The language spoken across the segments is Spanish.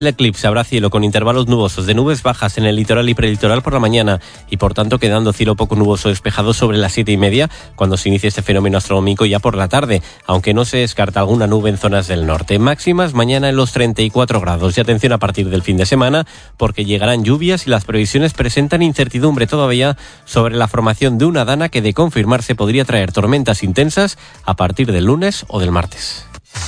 El eclipse habrá cielo con intervalos nubosos de nubes bajas en el litoral y prelitoral por la mañana y por tanto quedando cielo poco nuboso despejado sobre las 7:30 cuando se inicie este fenómeno astronómico ya por la tarde, aunque no se descarta alguna nube en zonas del norte. Máximas mañana en los 34 grados y atención a partir del fin de semana porque llegarán lluvias y las previsiones presentan incertidumbre todavía sobre la formación de una dana que de confirmarse podría traer tormentas intensas a partir del lunes o del martes.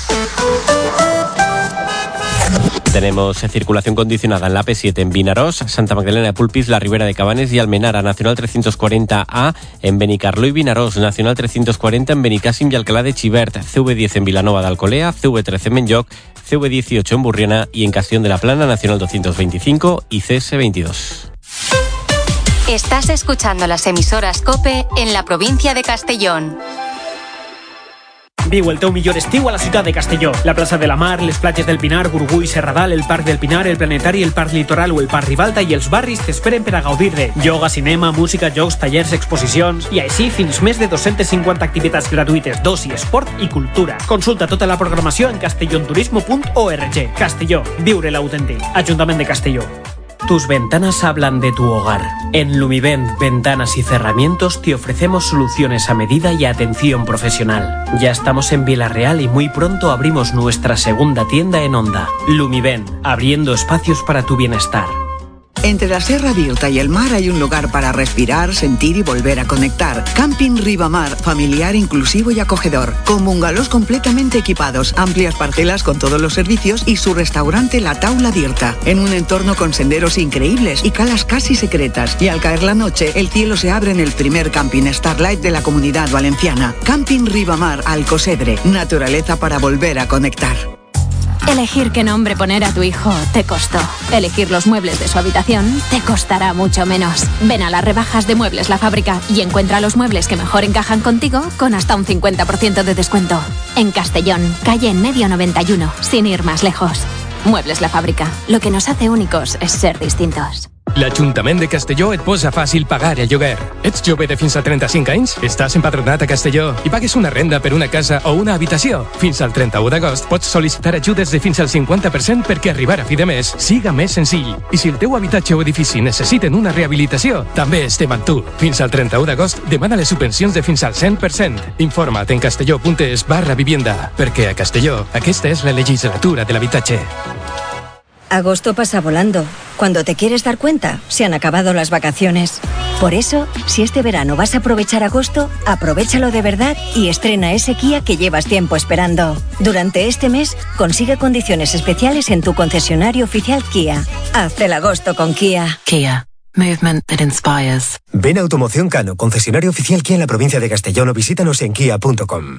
Tenemos circulación condicionada en la AP7 en Vinaròs, Santa Magdalena de Polpís, la Ribera de Cabanes y Almenara, Nacional 340A en Benicarló y Vinaròs, Nacional 340 en Benicàssim y Alcalá de Xivert, CV10 en Vilanova de Alcolea, CV13 en Benlloc, CV18 en Burriana y en Castellón de la Plana, Nacional 225 y CS22. Estás escuchando las emisoras COPE en la provincia de Castellón. Viu el teu millor estiu a la ciutat de Castelló. La plaça de la Mar, les platges del Pinar, Gurgui, Serradal, el Parc del Pinar, el Planetari, el Parc Litoral o el Parc Ribalta i els barris t'esperen per a gaudir de ioga, cinema, música, jocs, tallers, exposicions i així fins més de 250 activitats gratuïtes d'oci, esport i cultura. Consulta tota la programació en castellonturismo.org. Castelló, viure l'autèntic. Ajuntament de Castelló. Tus ventanas hablan de tu hogar. En Lumivent Ventanas y Cerramientos te ofrecemos soluciones a medida y atención profesional. Ya estamos en Villarreal y muy pronto abrimos nuestra segunda tienda en Onda. Lumivent, abriendo espacios para tu bienestar. Entre la Serra d'Irta y el mar hay un lugar para respirar, sentir y volver a conectar. Camping Ribamar, familiar, inclusivo y acogedor. Con bungalows completamente equipados, amplias parcelas con todos los servicios y su restaurante La Taula d'Irta. En un entorno con senderos increíbles y calas casi secretas. Y al caer la noche, el cielo se abre en el primer camping Starlight de la Comunidad Valenciana. Camping Ribamar, Alcosedre. Naturaleza para volver a conectar. Elegir qué nombre poner a tu hijo te costó. Elegir los muebles de su habitación te costará mucho menos. Ven a las rebajas de Muebles La Fábrica y encuentra los muebles que mejor encajan contigo con hasta un 50% de descuento. En Castellón, calle en Medio 91, sin ir más lejos. Muebles La Fábrica. Lo que nos hace únicos es ser distintos. L'Ajuntament de Castelló et posa fàcil pagar el lloguer. Ets jove de fins a 35 anys? Estàs empadronat a Castelló i pagues una renda per una casa o una habitació? Fins al 31 d'agost pots sol·licitar ajudes de fins al 50% perquè arribar a fi de mes siga més senzill. I si el teu habitatge o edifici necessiten una rehabilitació, també estem amb tu. Fins al 31 d'agost demana les subvencions de fins al 100%. Informa't en castelló.es/vivienda, perquè a Castelló aquesta és la legislatura de l'habitatge. Agosto pasa volando. Cuando te quieres dar cuenta, se han acabado las vacaciones. Por eso, si este verano vas a aprovechar agosto, aprovéchalo de verdad y estrena ese Kia que llevas tiempo esperando. Durante este mes, consigue condiciones especiales en tu concesionario oficial Kia. Haz el agosto con Kia. Kia. Movement that inspires. Ven a Automoción Cano, concesionario oficial Kia en la provincia de Castellón o visítanos en kia.com.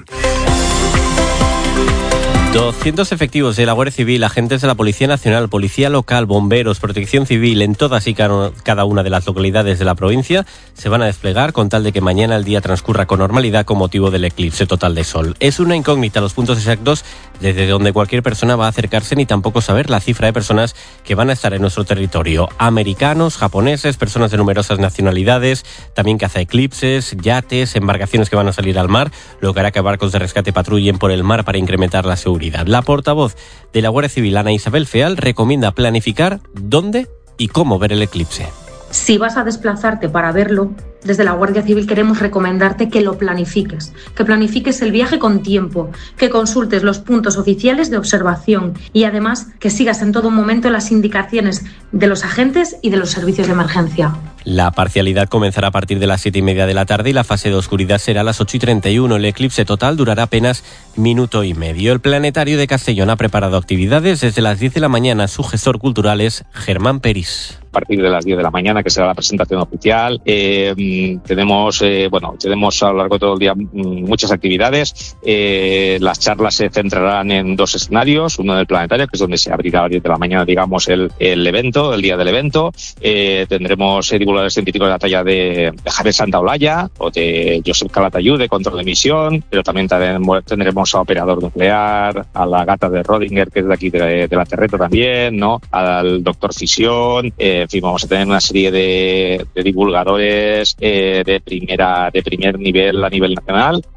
200 efectivos de la Guardia Civil, agentes de la Policía Nacional, Policía Local, bomberos, Protección Civil en todas y cada una de las localidades de la provincia se van a desplegar con tal de que mañana el día transcurra con normalidad con motivo del eclipse total de sol. Es una incógnita los puntos exactos desde donde cualquier persona va a acercarse ni tampoco saber la cifra de personas que van a estar en nuestro territorio. Americanos, japoneses, personas de numerosas nacionalidades, también cazaeclipses, yates, embarcaciones que van a salir al mar, lo que hará que barcos de rescate patrullen por el mar para incrementar la seguridad. La portavoz de la Guardia Civil, Ana Isabel Feal, recomienda planificar dónde y cómo ver el eclipse. Si vas a desplazarte para verlo, desde la Guardia Civil queremos recomendarte que lo planifiques, que planifiques el viaje con tiempo, que consultes los puntos oficiales de observación y además que sigas en todo momento las indicaciones de los agentes y de los servicios de emergencia. La parcialidad comenzará a partir de las 7:30 de la tarde y la fase de oscuridad será a las 8:31. El eclipse total durará apenas minuto y medio. El Planetario de Castellón ha preparado actividades desde las 10 de la mañana. Su gestor cultural es Germán Peris. A partir de las 10 de la mañana, que será la presentación oficial. Tenemos a lo largo de todo el día muchas actividades. Las charlas se centrarán en dos escenarios, uno del Planetario, que es donde se abrirá a las 10 de la mañana, digamos, el evento, el día del evento. Tendremos divulgadores científicos de la talla de Javier Santaolalla o de Josep Calatayud, de control de emisión, pero también tendremos a operador nuclear, a la gata de Rodinger, que es de aquí de la Terreta también, ¿no? Al doctor Fisión. En fin, vamos a tener una serie de divulgadores de primer nivel a nivel nacional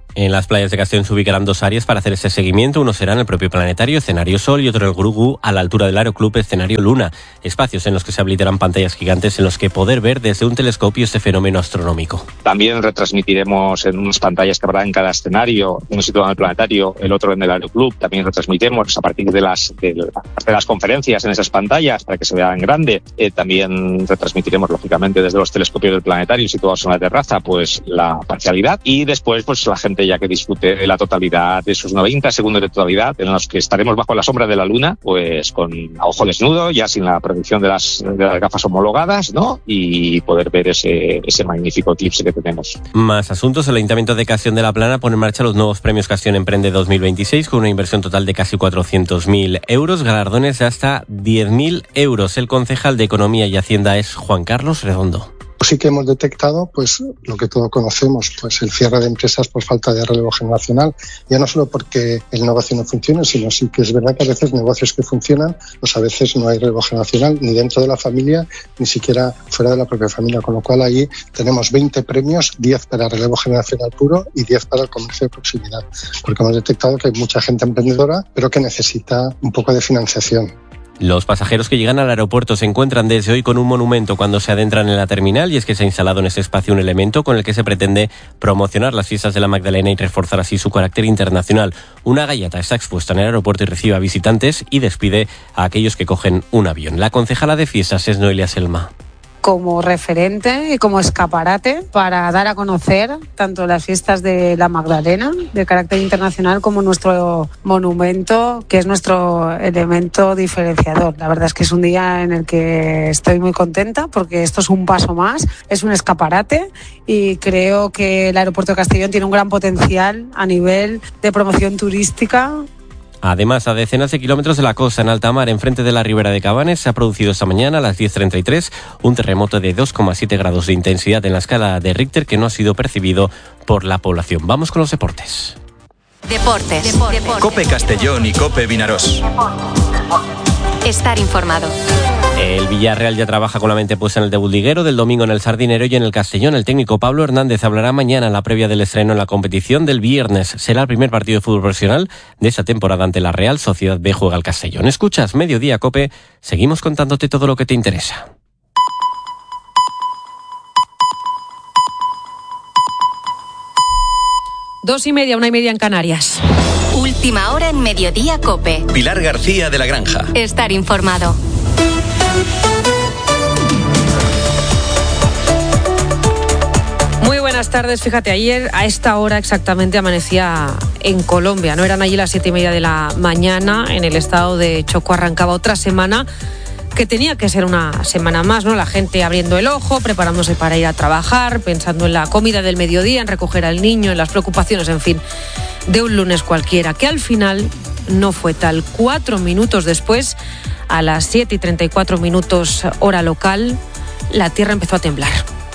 En las playas de Castellón se ubicarán 2 áreas para hacer este seguimiento. Uno será en el propio planetario, escenario Sol, y otro en el Gurugú, a la altura del Aeroclub, escenario Luna. Espacios en los que se habilitarán pantallas gigantes en los que poder ver desde un telescopio este fenómeno astronómico. También retransmitiremos en unas pantallas que habrá en cada escenario, uno situado en el planetario, el otro en el Aeroclub. También retransmitiremos a partir de las conferencias en esas pantallas para que se vea en grande. También retransmitiremos, lógicamente, desde los telescopios del planetario situados en la terraza, pues la parcialidad. Y después, pues la gente ya que disfrute de la totalidad, de esos 90 segundos de totalidad, en los que estaremos bajo la sombra de la luna, pues con a ojo desnudo, ya sin la protección de las gafas homologadas, ¿no? Y poder ver ese magnífico eclipse que tenemos. Más asuntos. El Ayuntamiento de Castellón de la Plana pone en marcha los nuevos premios Castellón Emprende 2026 con una inversión total de casi 400.000 euros, galardones de hasta 10.000 euros. El concejal de Economía y Hacienda es Juan Carlos Redondo. Sí que hemos detectado pues lo que todos conocemos, pues el cierre de empresas por falta de relevo generacional, ya no solo porque el negocio no funcione, sino sí que es verdad que a veces negocios que funcionan, pues a veces no hay relevo generacional ni dentro de la familia, ni siquiera fuera de la propia familia, con lo cual ahí tenemos 20 premios, 10 para relevo generacional puro y 10 para el comercio de proximidad, porque hemos detectado que hay mucha gente emprendedora, pero que necesita un poco de financiación. Los pasajeros que llegan al aeropuerto se encuentran desde hoy con un monumento cuando se adentran en la terminal, y es que se ha instalado en ese espacio un elemento con el que se pretende promocionar las fiestas de la Magdalena y reforzar así su carácter internacional. Una galleta está expuesta en el aeropuerto y recibe a visitantes y despide a aquellos que cogen un avión. La concejala de fiestas es Noelia Selma. Como referente y como escaparate para dar a conocer tanto las fiestas de la Magdalena de carácter internacional como nuestro monumento, que es nuestro elemento diferenciador. La verdad es que es un día en el que estoy muy contenta porque esto es un paso más, es un escaparate y creo que el aeropuerto de Castellón tiene un gran potencial a nivel de promoción turística. Además, a decenas de kilómetros de la costa, en alta mar, enfrente de la Ribera de Cabanes, se ha producido esta mañana a las 10:33 un terremoto de 2,7 grados de intensidad en la escala de Richter que no ha sido percibido por la población. Vamos con los deportes. Deportes. COPE Castellón y COPE Vinarós. Estar informado. El Villarreal ya trabaja con la mente puesta en el debut liguero del domingo en el Sardinero y en el Castellón. El técnico Pablo Hernández hablará mañana en la previa del estreno en la competición del viernes. Será el primer partido de fútbol profesional de esta temporada ante la Real Sociedad B. Juega al Castellón. Escuchas Mediodía COPE. Seguimos contándote todo lo que te interesa. Dos y media, 1:30 en Canarias. Última hora en Mediodía COPE. Pilar García de la Granja. Estar informado. Muy buenas tardes. Fíjate, ayer a esta hora exactamente amanecía en Colombia. No eran allí las 7:30 de la mañana. En el estado de Chocó arrancaba otra semana que tenía que ser una semana más, ¿no? La gente abriendo el ojo, preparándose para ir a trabajar, pensando en la comida del mediodía, en recoger al niño, en las preocupaciones, en fin, de un lunes cualquiera, que al final no fue tal. 4 minutos después, a las 7:34 hora local, la tierra empezó a temblar.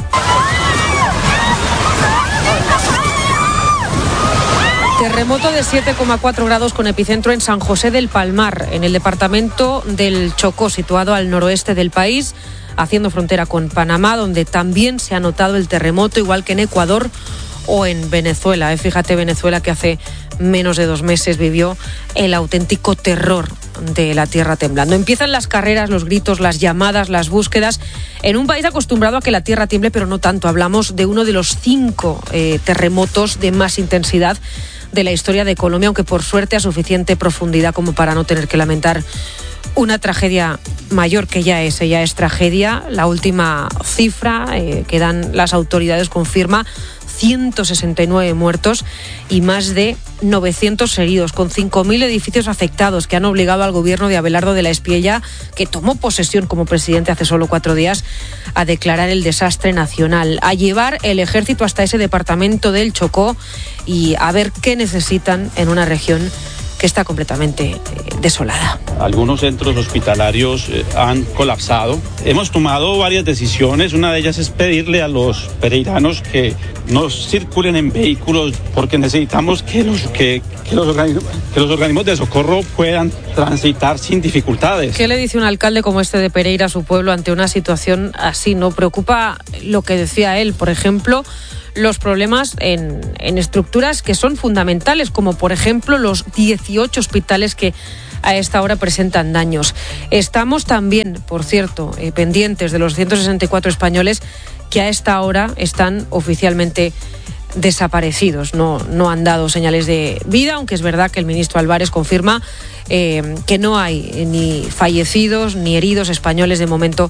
Terremoto de 7,4 grados con epicentro en San José del Palmar, en el departamento del Chocó, situado al noroeste del país, haciendo frontera con Panamá, donde también se ha notado el terremoto, igual que en Ecuador o en Venezuela. Fíjate, Venezuela, que hace menos de 2 meses vivió el auténtico terror de la tierra temblando. Empiezan las carreras, los gritos, las llamadas, las búsquedas, en un país acostumbrado a que la tierra tiemble, pero no tanto. Hablamos de uno de los 5 terremotos de más intensidad de la historia de Colombia, aunque por suerte a suficiente profundidad como para no tener que lamentar una tragedia mayor, que ya es tragedia. La última cifra que dan las autoridades confirma 169 muertos y más de 900 heridos, con 5.000 edificios afectados, que han obligado al gobierno de Abelardo de la Espriella, que tomó posesión como presidente hace solo 4 días, a declarar el desastre nacional, a llevar el ejército hasta ese departamento del Chocó y a ver qué necesitan en una región que está completamente desolada. Algunos centros hospitalarios han colapsado. Hemos tomado varias decisiones. Una de ellas es pedirle a los pereiranos que no circulen en vehículos, porque necesitamos que los organismos de socorro puedan transitar sin dificultades. ¿Qué le dice un alcalde como este de Pereira a su pueblo ante una situación así? ¿No preocupa lo que decía él? Por ejemplo, los problemas en estructuras que son fundamentales, como por ejemplo los 18 hospitales que a esta hora presentan daños. Estamos también, por cierto, pendientes de los 164 españoles que a esta hora están oficialmente desaparecidos. No han dado señales de vida, aunque es verdad que el ministro Álvarez confirma que no hay ni fallecidos ni heridos españoles de momento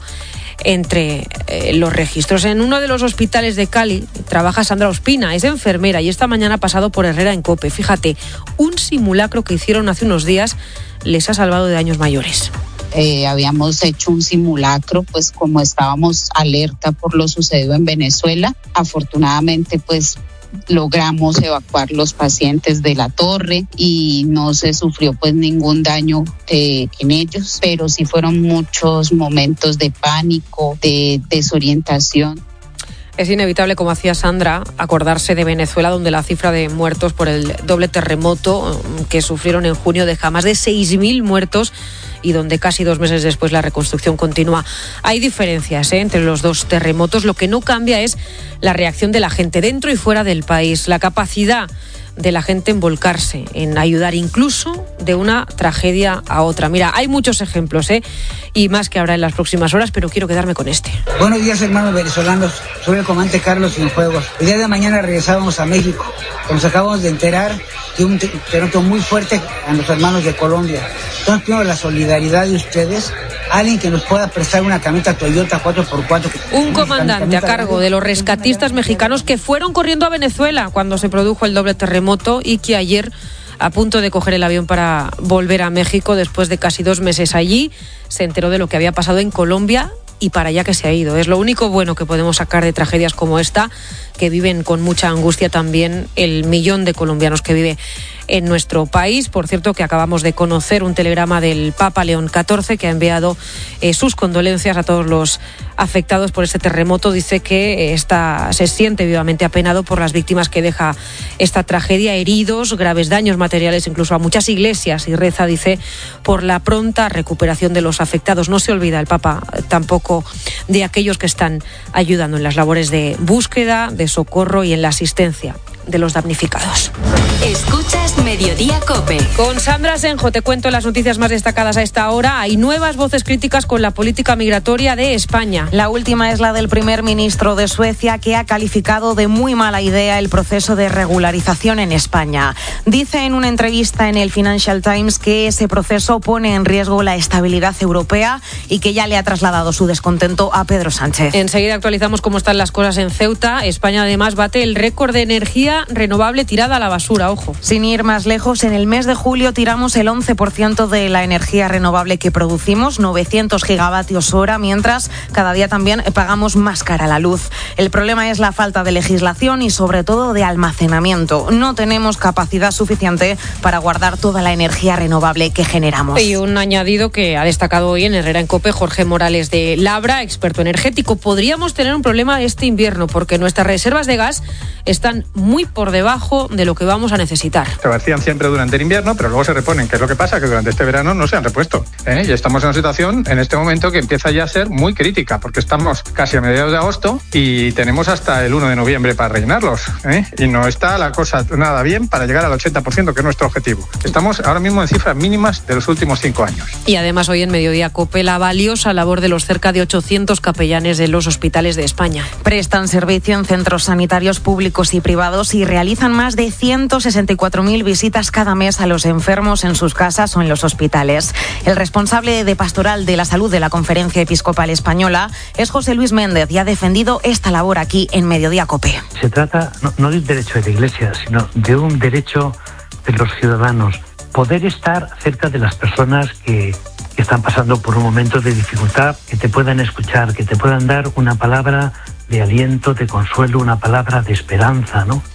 entre los registros. En uno de los hospitales de Cali trabaja Sandra Ospina, es enfermera y esta mañana ha pasado por Herrera en COPE. Fíjate, un simulacro que hicieron hace unos días les ha salvado de daños mayores. Habíamos hecho un simulacro, pues como estábamos alerta por lo sucedido en Venezuela, afortunadamente pues logramos evacuar los pacientes de la torre y no se sufrió pues ningún daño en ellos, pero sí fueron muchos momentos de pánico, de desorientación. Es inevitable, como hacía Sandra, acordarse de Venezuela, donde la cifra de muertos por el doble terremoto que sufrieron en junio deja más de 6.000 muertos y donde casi 2 meses después la reconstrucción continúa. Hay diferencias entre los dos terremotos. Lo que no cambia es la reacción de la gente dentro y fuera del país, la capacidad de la gente en volcarse, en ayudar incluso de una tragedia a otra. Mira, hay muchos ejemplos, y más que habrá en las próximas horas, pero quiero quedarme con este. Buenos días, hermanos venezolanos. Soy el comandante Carlos Cienfuegos. El día de mañana regresábamos a México. Nos acabamos de enterar de un terremoto muy fuerte a los hermanos de Colombia. Entonces pido la solidaridad de ustedes, alguien que nos pueda prestar una camioneta Toyota 4x4. Un comandante a cargo de los rescatistas mexicanos que fueron corriendo a Venezuela cuando se produjo el doble terremoto y que ayer, a punto de coger el avión para volver a México después de casi 2 meses allí, se enteró de lo que había pasado en Colombia y para allá que se ha ido. Es lo único bueno que podemos sacar de tragedias como esta, que viven con mucha angustia también el millón de colombianos que vive en nuestro país. Por cierto, que acabamos de conocer un telegrama del Papa León XIV que ha enviado sus condolencias a todos los afectados por este terremoto. Dice que se siente vivamente apenado por las víctimas que deja esta tragedia, heridos, graves daños materiales incluso a muchas iglesias, y reza, dice, por la pronta recuperación de los afectados. No se olvida el Papa tampoco de aquellos que están ayudando en las labores de búsqueda, de socorro y en la asistencia de los damnificados. Escuchas Mediodía COPE. Con Sandra Senjo te cuento las noticias más destacadas a esta hora. Hay nuevas voces críticas con la política migratoria de España. La última es la del primer ministro de Suecia, que ha calificado de muy mala idea el proceso de regularización en España. Dice en una entrevista en el Financial Times que ese proceso pone en riesgo la estabilidad europea y que ya le ha trasladado su descontento a Pedro Sánchez. Enseguida actualizamos cómo están las cosas en Ceuta. España además bate el récord de energía renovable tirada a la basura, ojo. Sin ir más lejos, en el mes de julio tiramos el 11% de la energía renovable que producimos, 900 gigavatios hora, mientras cada día también pagamos más cara la luz. El problema es la falta de legislación y sobre todo de almacenamiento. No tenemos capacidad suficiente para guardar toda la energía renovable que generamos. Y un añadido que ha destacado hoy en Herrera en COPE Jorge Morales de Labra, experto energético. Podríamos tener un problema este invierno porque nuestras reservas de gas están muy por debajo de lo que vamos a necesitar. Se vacían siempre durante el invierno, pero luego se reponen. ¿Qué es lo que pasa? Que durante este verano no se han repuesto. Y estamos en una situación en este momento que empieza ya a ser muy crítica, porque estamos casi a mediados de agosto y tenemos hasta el 1 de noviembre para rellenarlos. Y no está la cosa nada bien para llegar al 80%, que es nuestro objetivo. Estamos ahora mismo en cifras mínimas de los últimos 5 años. Y además hoy en Mediodía COPE la valiosa labor de los cerca de 800 capellanes de los hospitales de España. Prestan servicio en centros sanitarios públicos y privados y realizan más de 164.000 visitas cada mes a los enfermos en sus casas o en los hospitales. El responsable de Pastoral de la Salud de la Conferencia Episcopal Española es José Luis Méndez y ha defendido esta labor aquí en Mediodía COPE. Se trata no de un derecho de la Iglesia, sino de un derecho de los ciudadanos. Poder estar cerca de las personas que están pasando por un momento de dificultad, que te puedan escuchar, que te puedan dar una palabra de aliento, de consuelo, una palabra de esperanza, ¿no?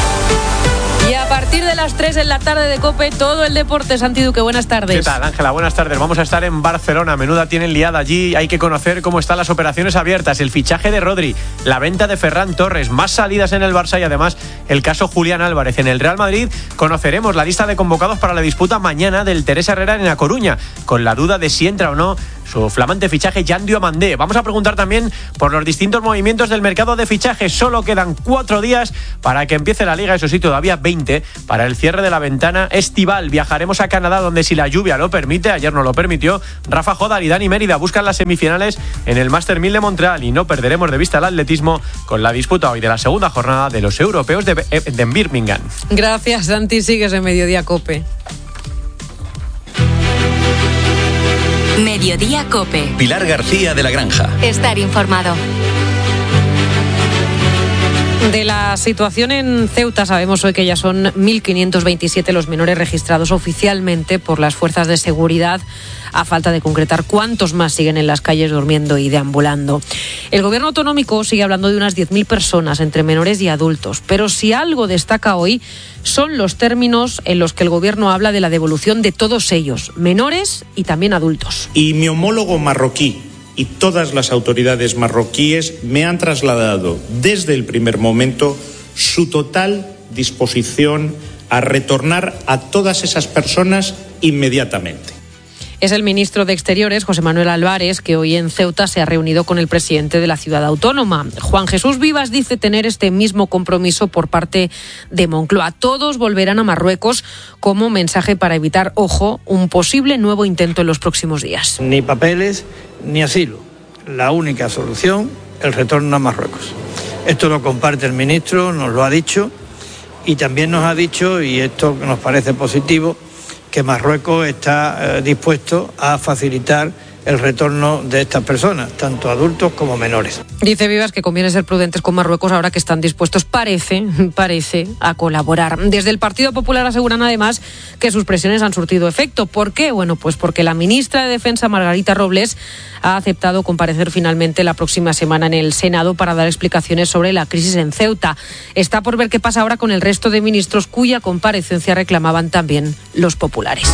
Y a partir de las 3 en la tarde de COPE, todo el deporte. Santi Duque, buenas tardes. ¿Qué tal, Ángela? Buenas tardes. Vamos a estar en Barcelona. Menuda tienen liada allí. Hay que conocer cómo están las operaciones abiertas, el fichaje de Rodri, la venta de Ferran Torres, más salidas en el Barça y además el caso Julián Álvarez. En el Real Madrid conoceremos la lista de convocados para la disputa mañana del Teresa Herrera en La Coruña, con la duda de si entra o no su flamante fichaje Jan Diomandé. Vamos a preguntar también por los distintos movimientos del mercado de fichajes. Solo quedan 4 días para que empiece la Liga, eso sí, todavía 20 para el cierre de la ventana estival. Viajaremos a Canadá, donde si la lluvia lo permite, ayer no lo permitió, Rafa Jodar y Dani Mérida buscan las semifinales en el Master 1000 de Montreal, y no perderemos de vista el atletismo con la disputa hoy de la segunda jornada de los europeos de Birmingham. Gracias, Santi. Sigues en Mediodía COPE. Mediodía COPE. Pilar García de la Granja. Estar informado. De la situación en Ceuta sabemos hoy que ya son 1.527 los menores registrados oficialmente por las fuerzas de seguridad, a falta de concretar cuántos más siguen en las calles durmiendo y deambulando. El gobierno autonómico sigue hablando de unas 10.000 personas entre menores y adultos, pero si algo destaca hoy son los términos en los que el gobierno habla de la devolución de todos ellos, menores y también adultos. Y mi homólogo marroquí y todas las autoridades marroquíes me han trasladado desde el primer momento su total disposición a retornar a todas esas personas inmediatamente. Es el ministro de Exteriores, José Manuel Álvarez, que hoy en Ceuta se ha reunido con el presidente de la ciudad autónoma. Juan Jesús Vivas dice tener este mismo compromiso por parte de Moncloa. Todos volverán a Marruecos como mensaje para evitar, ojo, un posible nuevo intento en los próximos días. Ni papeles ni asilo. La única solución, el retorno a Marruecos. Esto lo comparte el ministro, nos lo ha dicho, y también nos ha dicho, y esto nos parece positivo, que Marruecos está dispuesto a facilitar el retorno de estas personas, tanto adultos como menores. Dice Vivas que conviene ser prudentes con Marruecos ahora que están dispuestos, parece, a colaborar. Desde el Partido Popular aseguran además que sus presiones han surtido efecto. ¿Por qué? Bueno, pues porque la ministra de Defensa, Margarita Robles, ha aceptado comparecer finalmente la próxima semana en el Senado para dar explicaciones sobre la crisis en Ceuta. Está por ver qué pasa ahora con el resto de ministros cuya comparecencia reclamaban también los populares.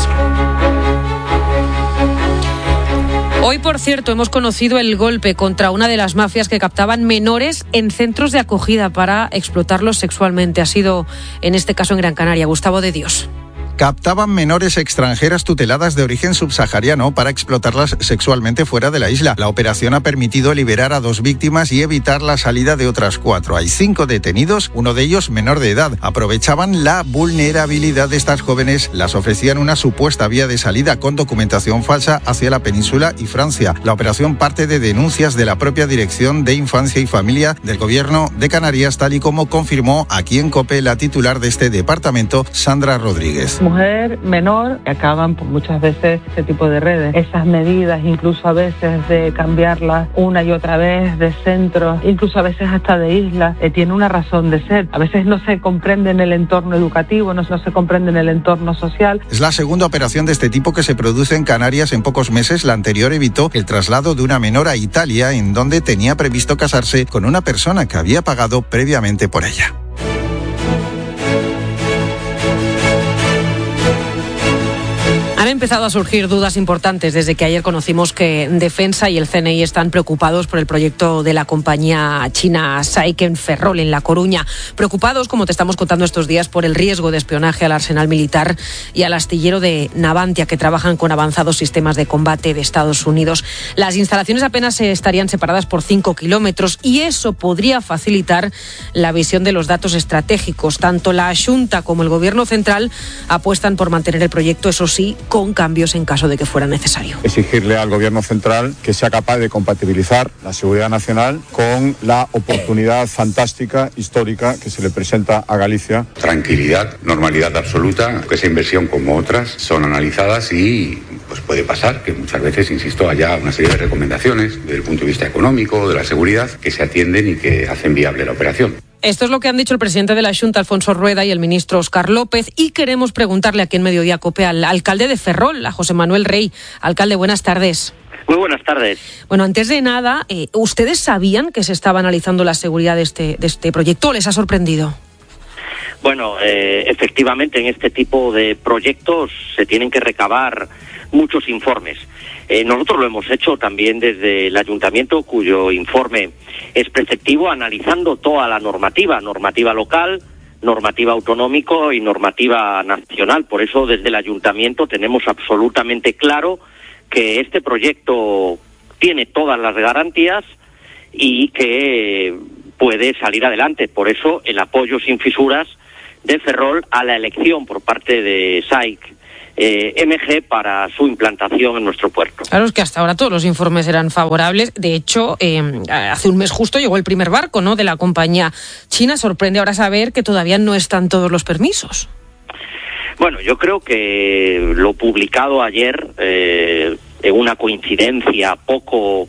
Hoy, por cierto, hemos conocido el golpe contra una de las mafias que captaban menores en centros de acogida para explotarlos sexualmente. Ha sido, en este caso, en Gran Canaria. Gustavo de Dios. Captaban menores extranjeras tuteladas de origen subsahariano para explotarlas sexualmente fuera de la isla. La operación ha permitido liberar a 2 víctimas y evitar la salida de otras 4. Hay 5 detenidos, uno de ellos menor de edad. Aprovechaban la vulnerabilidad de estas jóvenes, las ofrecían una supuesta vía de salida con documentación falsa hacia la península y Francia. La operación parte de denuncias de la propia Dirección de Infancia y Familia del Gobierno de Canarias, tal y como confirmó aquí en COPE la titular de este departamento, Sandra Rodríguez. Mujer menor, que acaban muchas veces este tipo de redes. Esas medidas, incluso a veces de cambiarlas una y otra vez de centros, incluso a veces hasta de islas, tiene una razón de ser. A veces no se comprende en el entorno educativo, no se comprende en el entorno social. Es la segunda operación de este tipo que se produce en Canarias en pocos meses. La anterior evitó el traslado de una menor a Italia, en donde tenía previsto casarse con una persona que había pagado previamente por ella. Han empezado a surgir dudas importantes desde que ayer conocimos que Defensa y el CNI están preocupados por el proyecto de la compañía china Saiken Ferrol en La Coruña. Preocupados, como te estamos contando estos días, por el riesgo de espionaje al arsenal militar y al astillero de Navantia, que trabajan con avanzados sistemas de combate de Estados Unidos. Las instalaciones apenas estarían separadas por 5 kilómetros y eso podría facilitar la visión de los datos estratégicos. Tanto la Xunta como el Gobierno central apuestan por mantener el proyecto, eso sí, con cambios en caso de que fuera necesario. Exigirle al Gobierno central que sea capaz de compatibilizar la seguridad nacional con la oportunidad fantástica, histórica, que se le presenta a Galicia. Tranquilidad, normalidad absoluta, que esa inversión como otras son analizadas y pues puede pasar que muchas veces, insisto, haya una serie de recomendaciones desde el punto de vista económico, de la seguridad, que se atienden y que hacen viable la operación. Esto es lo que han dicho el presidente de la Xunta, Alfonso Rueda, y el ministro Óscar López, y queremos preguntarle aquí en Mediodía COPE al alcalde de Ferrol, a José Manuel Rey. Alcalde, buenas tardes. Muy buenas tardes. Bueno, antes de nada, ¿ustedes sabían que se estaba analizando la seguridad de este proyecto o les ha sorprendido? Bueno, efectivamente, en este tipo de proyectos se tienen que recabar muchos informes. Nosotros lo hemos hecho también desde el ayuntamiento, cuyo informe es preceptivo, analizando toda la normativa local, normativa autonómico y normativa nacional. Por eso, desde el ayuntamiento tenemos absolutamente claro que este proyecto tiene todas las garantías y que puede salir adelante. Por eso el apoyo sin fisuras de Ferrol a la elección por parte de SAIC MG para su implantación en nuestro puerto. Claro, es que hasta ahora todos los informes eran favorables. De hecho, hace un mes justo llegó el primer barco, ¿no?, de la compañía china. Sorprende ahora saber que todavía no están todos los permisos. Bueno, yo creo que lo publicado ayer, en una coincidencia poco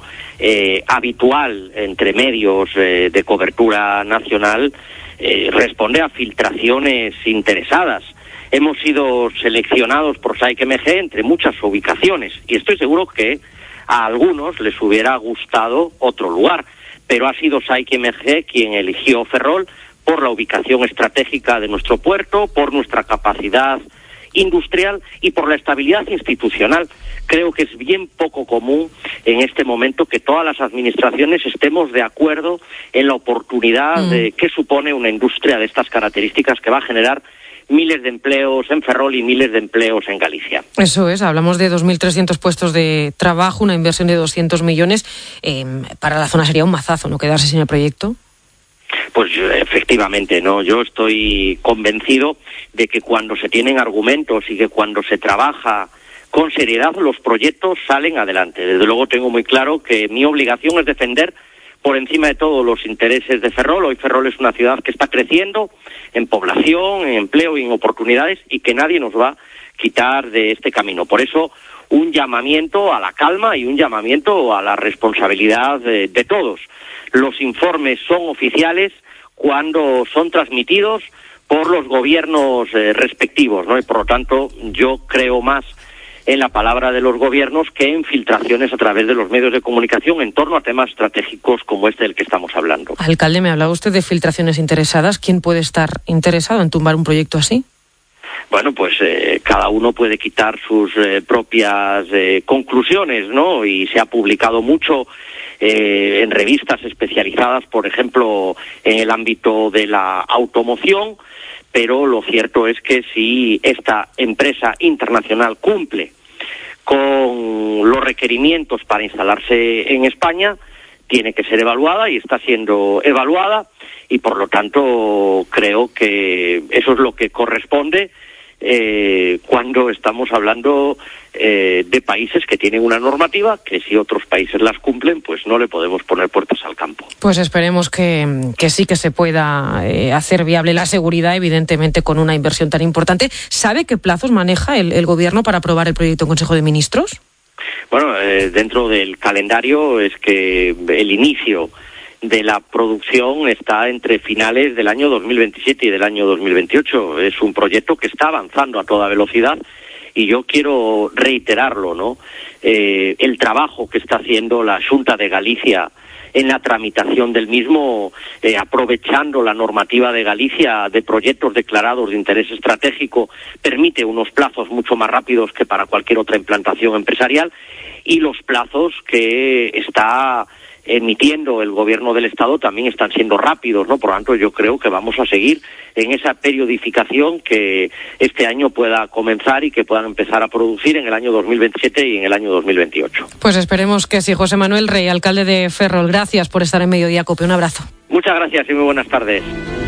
habitual entre medios de cobertura nacional, responde a filtraciones interesadas. Hemos sido seleccionados por SAIC MG entre muchas ubicaciones y estoy seguro que a algunos les hubiera gustado otro lugar, pero ha sido SAIC MG quien eligió Ferrol por la ubicación estratégica de nuestro puerto, por nuestra capacidad industrial y por la estabilidad institucional. Creo que es bien poco común en este momento que todas las administraciones estemos de acuerdo en la oportunidad que supone una industria de estas características que va a generar miles de empleos en Ferrol y miles de empleos en Galicia. Eso es, hablamos de 2.300 puestos de trabajo, una inversión de 200 millones. Para la zona sería un mazazo, ¿no?, quedarse sin el proyecto. Pues efectivamente, ¿no? Yo estoy convencido de que cuando se tienen argumentos y que cuando se trabaja con seriedad los proyectos salen adelante. Desde luego tengo muy claro que mi obligación es defender por encima de todo los intereses de Ferrol. Hoy Ferrol es una ciudad que está creciendo en población, en empleo y en oportunidades y que nadie nos va a quitar de este camino. Por eso un llamamiento a la calma y un llamamiento a la responsabilidad de todos. Los informes son oficiales cuando son transmitidos por los gobiernos respectivos, ¿no? Y por lo tanto yo creo más en la palabra de los gobiernos que en filtraciones a través de los medios de comunicación en torno a temas estratégicos como este del que estamos hablando. Alcalde, me hablaba usted de filtraciones interesadas. ¿Quién puede estar interesado en tumbar un proyecto así? Bueno, pues cada uno puede quitar sus propias conclusiones, ¿no? Y se ha publicado mucho en revistas especializadas, por ejemplo, en el ámbito de la automoción, pero lo cierto es que si esta empresa internacional cumple con los requerimientos para instalarse en España, tiene que ser evaluada y está siendo evaluada y por lo tanto creo que eso es lo que corresponde cuando estamos hablando de países que tienen una normativa que si otros países las cumplen, pues no le podemos poner puertas al campo. Pues esperemos que sí que se pueda hacer viable la seguridad, evidentemente con una inversión tan importante. ¿Sabe qué plazos maneja el Gobierno para aprobar el proyecto en Consejo de Ministros? Bueno, dentro del calendario es que el inicio de la producción está entre finales del año 2027 y del año 2028. Es un proyecto que está avanzando a toda velocidad y yo quiero reiterarlo, ¿no? El trabajo que está haciendo la Xunta de Galicia en la tramitación del mismo, aprovechando la normativa de Galicia de proyectos declarados de interés estratégico, permite unos plazos mucho más rápidos que para cualquier otra implantación empresarial y los plazos que está emitiendo el Gobierno del Estado también están siendo rápidos, ¿no? Por lo tanto, yo creo que vamos a seguir en esa periodificación que este año pueda comenzar y que puedan empezar a producir en el año 2027 y en el año 2028. Pues esperemos que sí. José Manuel Rey, alcalde de Ferrol, gracias por estar en Mediodía Cope. Un abrazo. Muchas gracias y muy buenas tardes.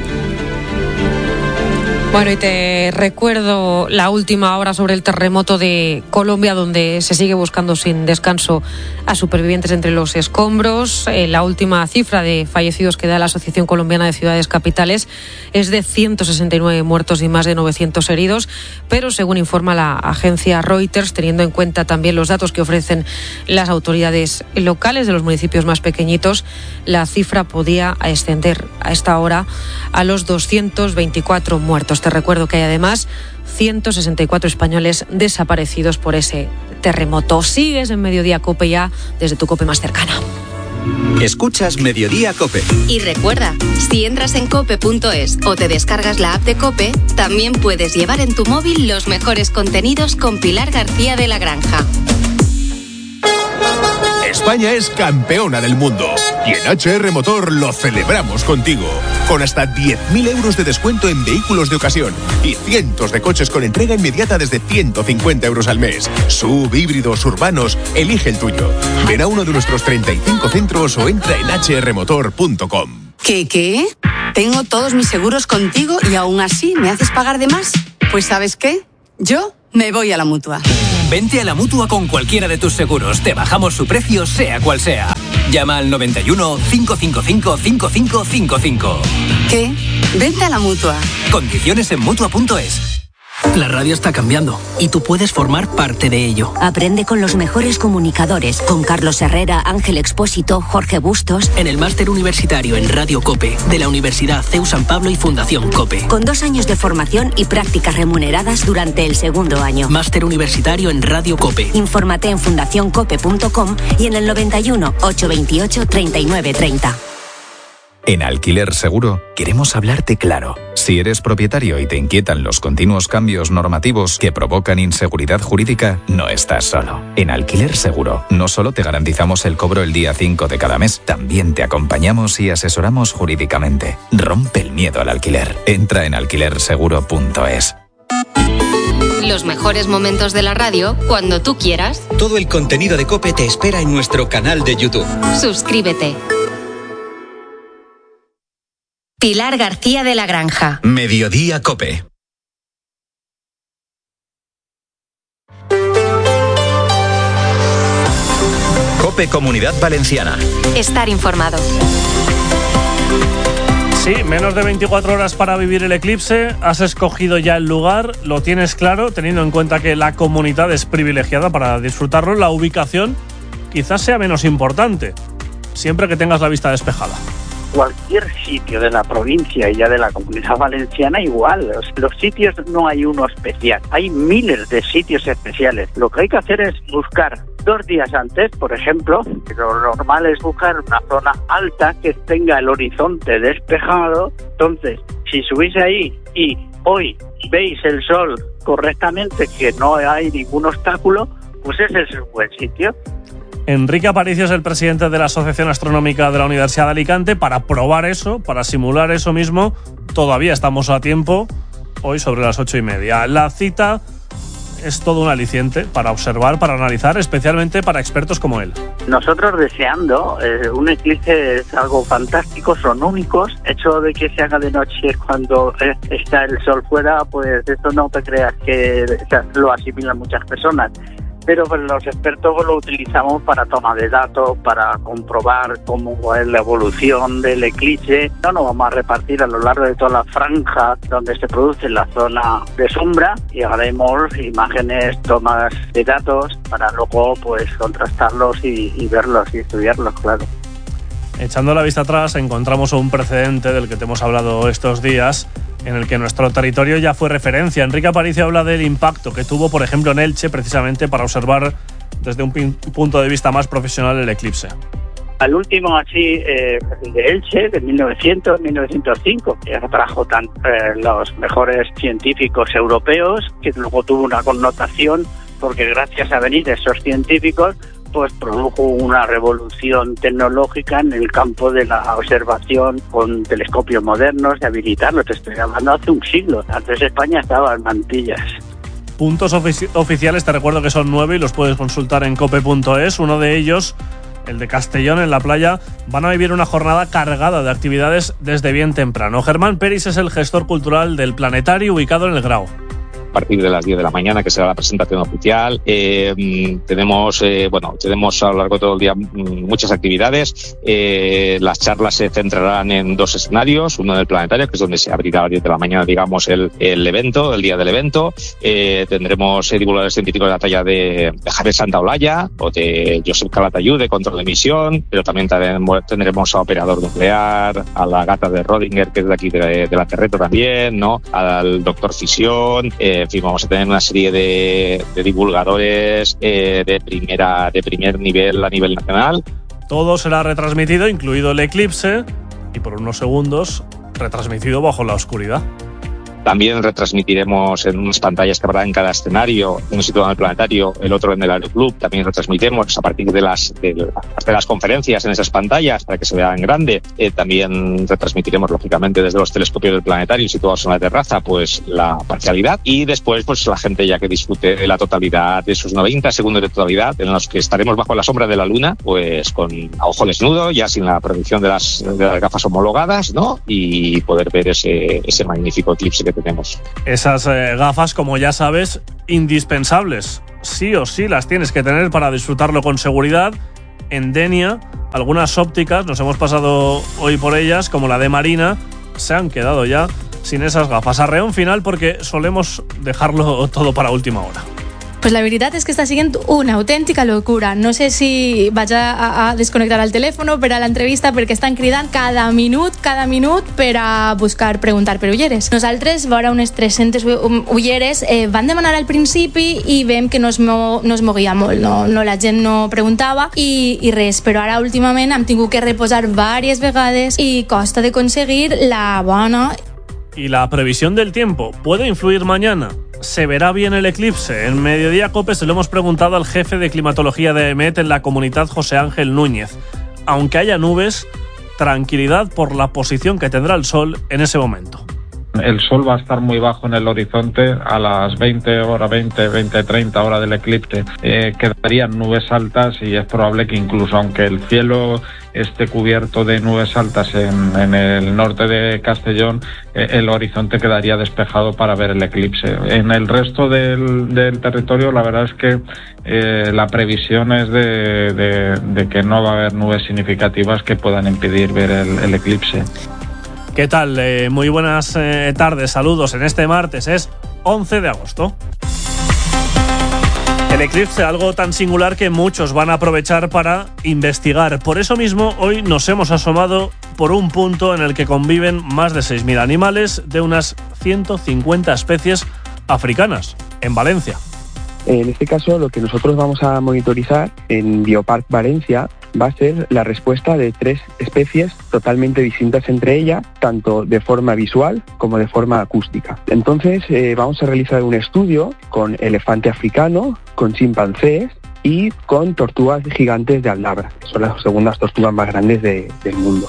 Bueno, y te recuerdo la última hora sobre el terremoto de Colombia, donde se sigue buscando sin descanso a supervivientes entre los escombros. La última cifra de fallecidos que da la Asociación Colombiana de Ciudades Capitales es de 169 muertos y más de 900 heridos, pero según informa la agencia Reuters, teniendo en cuenta también los datos que ofrecen las autoridades locales de los municipios más pequeñitos, la cifra podía ascender a esta hora a los 224 muertos. Te recuerdo que hay además 164 españoles desaparecidos por ese terremoto. Sigues en Mediodía Cope ya desde tu Cope más cercana. Escuchas Mediodía Cope. Y recuerda, si entras en cope.es o te descargas la app de Cope, también puedes llevar en tu móvil los mejores contenidos con Pilar García de la Granja. España es campeona del mundo. Y en HR Motor lo celebramos contigo. Con hasta 10.000 euros de descuento en vehículos de ocasión. Y cientos de coches con entrega inmediata desde 150 euros al mes. SUV, híbridos, urbanos, elige el tuyo. Ven a uno de nuestros 35 centros o entra en hrmotor.com. ¿Qué? Tengo todos mis seguros contigo y aún así me haces pagar de más. Pues ¿sabes qué? Yo me voy a la Mutua. Vente a la Mutua con cualquiera de tus seguros. Te bajamos su precio, sea cual sea. Llama al 91 555 5555. ¿Qué? Vente a la Mutua. Condiciones en Mutua.es. La radio está cambiando y tú puedes formar parte de ello. Aprende con los mejores comunicadores, con Carlos Herrera, Ángel Expósito, Jorge Bustos. En el máster universitario en Radio COPE de la Universidad CEU San Pablo y Fundación COPE. Con 2 años de formación y prácticas remuneradas durante el segundo año. Máster universitario en Radio COPE. Infórmate en fundacioncope.com y en el 91 828 3930. En Alquiler Seguro queremos hablarte claro. Si eres propietario y te inquietan los continuos cambios normativos que provocan inseguridad jurídica, no estás solo. En Alquiler Seguro no solo te garantizamos el cobro el día 5 de cada mes, también te acompañamos y asesoramos jurídicamente. Rompe el miedo al alquiler. Entra en alquilerseguro.es. Los mejores momentos de la radio cuando tú quieras. Todo el contenido de COPE te espera en nuestro canal de YouTube. Suscríbete. Pilar García de la Granja. Mediodía COPE. COPE Comunidad Valenciana. Estar informado. Sí, menos de 24 horas para vivir el eclipse. Has escogido ya el lugar, lo tienes claro, teniendo en cuenta que la comunidad es privilegiada para disfrutarlo. La ubicación quizás sea menos importante, siempre que tengas la vista despejada. Cualquier sitio de la provincia y ya de la Comunidad Valenciana igual. Los sitios no hay uno especial, hay miles de sitios especiales. Lo que hay que hacer es buscar 2 días antes, por ejemplo. Lo normal es buscar una zona alta que tenga el horizonte despejado. Entonces, si subís ahí y hoy veis el sol correctamente, que no hay ningún obstáculo, pues ese es un buen sitio. Enrique Aparicio es el presidente de la Asociación Astronómica de la Universidad de Alicante. Para probar eso, para simular eso mismo, todavía estamos a tiempo, hoy sobre las 8:30. La cita es todo un aliciente para observar, para analizar, especialmente para expertos como él. Nosotros deseando, un eclipse es algo fantástico, son únicos. Hecho de que se haga de noche cuando está el sol fuera, pues eso no te creas que lo asimilan muchas personas. Pero pues, los expertos lo utilizamos para toma de datos, para comprobar cómo es la evolución del eclipse. No nos vamos a repartir a lo largo de toda la franja donde se produce la zona de sombra y haremos imágenes, tomas de datos para luego pues contrastarlos y verlos y estudiarlos, claro. Echando la vista atrás, encontramos un precedente del que te hemos hablado estos días, en el que nuestro territorio ya fue referencia. Enrique Aparicio habla del impacto que tuvo, por ejemplo, en Elche, precisamente para observar desde un punto de vista más profesional el eclipse. Al último así, de Elche, de 1905, que trajo los mejores científicos europeos, que luego tuvo una connotación, porque gracias a venir esos científicos, pues produjo una revolución tecnológica en el campo de la observación con telescopios modernos, de habilitarlos. Te estoy hablando hace un siglo. Antes España estaba en mantillas. Puntos oficiales, te recuerdo que son 9 y los puedes consultar en cope.es. Uno de ellos, el de Castellón, en la playa, van a vivir una jornada cargada de actividades desde bien temprano. Germán Peris es el gestor cultural del planetario ubicado en El Grao. A partir de las 10 de la mañana, que será la presentación oficial. Tenemos a lo largo de todo el día muchas actividades. Las charlas se centrarán en 2 escenarios, uno del planetario, que es donde se abrirá a las 10 de la mañana, digamos, el evento, el día del evento. Tendremos divulgadores científicos de la talla de Javier Santaolalla o de Josep Calatayud, de control de emisión, pero también tendremos a operador nuclear, a la gata de Rodinger, que es de aquí de la Terreto también, ¿no? Al doctor Fisión. En fin, vamos a tener una serie de divulgadores de primer nivel a nivel nacional. Todo será retransmitido, incluido el eclipse, y por unos segundos retransmitido bajo la oscuridad. También retransmitiremos en unas pantallas que habrá en cada escenario, uno situado en el planetario, el otro en el aeroclub. También retransmitiremos a partir de las conferencias en esas pantallas para que se vea en grande. También retransmitiremos, lógicamente, desde los telescopios del planetario situados en la terraza, pues la parcialidad. Y después, pues la gente ya que disfrute de la totalidad de esos 90 segundos de totalidad en los que estaremos bajo la sombra de la luna, pues a ojo desnudo, ya sin la protección de las gafas homologadas, ¿no? Y poder ver ese magnífico eclipse que tenemos. Esas gafas, como ya sabes, indispensables. Sí o sí las tienes que tener para disfrutarlo con seguridad. En Denia, algunas ópticas, nos hemos pasado hoy por ellas, como la de Marina, se han quedado ya sin esas gafas. Arreón final porque solemos dejarlo todo para última hora. Pues la veritat és que està sent una autèntica locura. No sé si vaig a desconnectar el telèfon per a l'entrevista perquè estan cridant cada minut per a buscar preguntar per ulleres. Nosaltres, vora unes 300 ulleres, van demanar al principi i veiem que no es moguia molt, la gent no preguntava i res, però ara últimament hem tingut que reposar diverses vegades i costa de conseguir la bona. ¿Y la previsión del tiempo puede influir mañana? ¿Se verá bien el eclipse? En Mediodía Cope se lo hemos preguntado al jefe de climatología de EMET en la comunidad, José Ángel Núñez. Aunque haya nubes, tranquilidad por la posición que tendrá el sol en ese momento. El sol va a estar muy bajo en el horizonte a las 20:30 hora del eclipse. Quedarían nubes altas y es probable que incluso aunque el cielo esté cubierto de nubes altas en el norte de Castellón, el horizonte quedaría despejado para ver el eclipse. En el resto del territorio la verdad es que la previsión es de que no va a haber nubes significativas que puedan impedir ver el eclipse. ¿Qué tal? Muy buenas tardes, saludos. En este martes es 11 de agosto. El eclipse, algo tan singular que muchos van a aprovechar para investigar. Por eso mismo, hoy nos hemos asomado por un punto en el que conviven más de 6.000 animales de unas 150 especies africanas, en Valencia. En este caso, lo que nosotros vamos a monitorizar en Biopark Valencia va a ser la respuesta de 3 especies totalmente distintas entre ellas, tanto de forma visual como de forma acústica. Entonces vamos a realizar un estudio con elefante africano, con chimpancés y con tortugas gigantes de Aldabra, que son las segundas tortugas más grandes del mundo.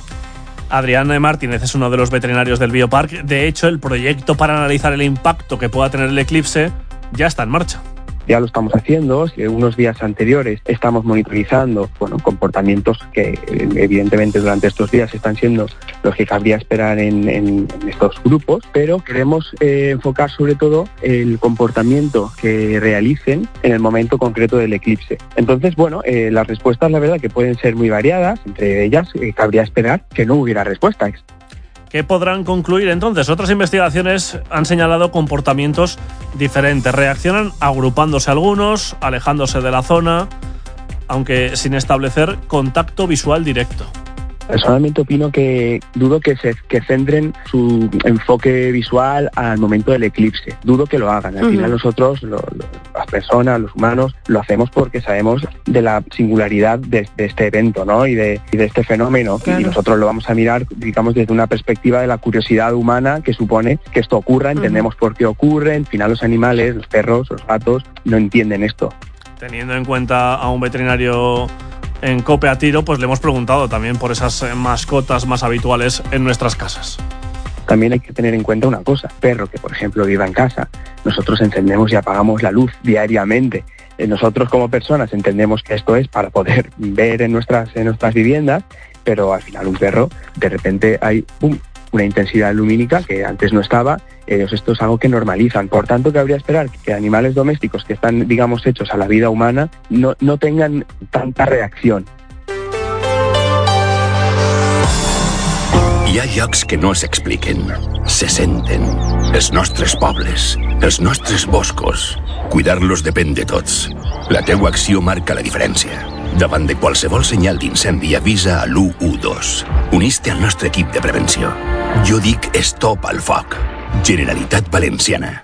Adrián Martínez es uno de los veterinarios del Biopark. De hecho, el proyecto para analizar el impacto que pueda tener el eclipse ya está en marcha. Ya lo estamos haciendo, unos días anteriores estamos monitorizando comportamientos que evidentemente durante estos días están siendo los que cabría esperar en estos grupos, pero queremos enfocar sobre todo el comportamiento que realicen en el momento concreto del eclipse. Entonces, las respuestas la verdad que pueden ser muy variadas, entre ellas cabría esperar que no hubiera respuestas. ¿Qué podrán concluir entonces? Otras investigaciones han señalado comportamientos diferentes. Reaccionan agrupándose algunos, alejándose de la zona, aunque sin establecer contacto visual directo. Personalmente opino que dudo que centren su enfoque visual al momento del eclipse. Dudo que lo hagan. Al final nosotros, las personas, los humanos, lo hacemos porque sabemos de la singularidad de este evento, ¿no? y de este fenómeno. Claro. Y nosotros lo vamos a mirar, digamos, desde una perspectiva de la curiosidad humana que supone que esto ocurra. Entendemos por qué ocurre. Al final los animales, los perros, los gatos, no entienden esto. Teniendo en cuenta a un veterinario en Cope a Tiro, pues le hemos preguntado también por esas mascotas más habituales en nuestras casas. También hay que tener en cuenta una cosa: perro que, por ejemplo, viva en casa, nosotros encendemos y apagamos la luz diariamente. Nosotros como personas entendemos que esto es para poder ver en nuestras viviendas, pero al final un perro, de repente hay una intensidad lumínica que antes no estaba. Esto es algo que normalizan. Por tanto, cabría esperar que animales domésticos que están, digamos, hechos a la vida humana no tengan tanta reacción. Hi ha llocs que no s'expliquen, se senten. Els nostres pobles, els nostres boscos. Cuidar-los depèn de tots. La teua acció marca la diferència. Davant de qualsevol senyal d'incendi, avisa a l'112. Unís-te al nostre equip de prevenció. Jo dic stop al foc. Generalitat Valenciana.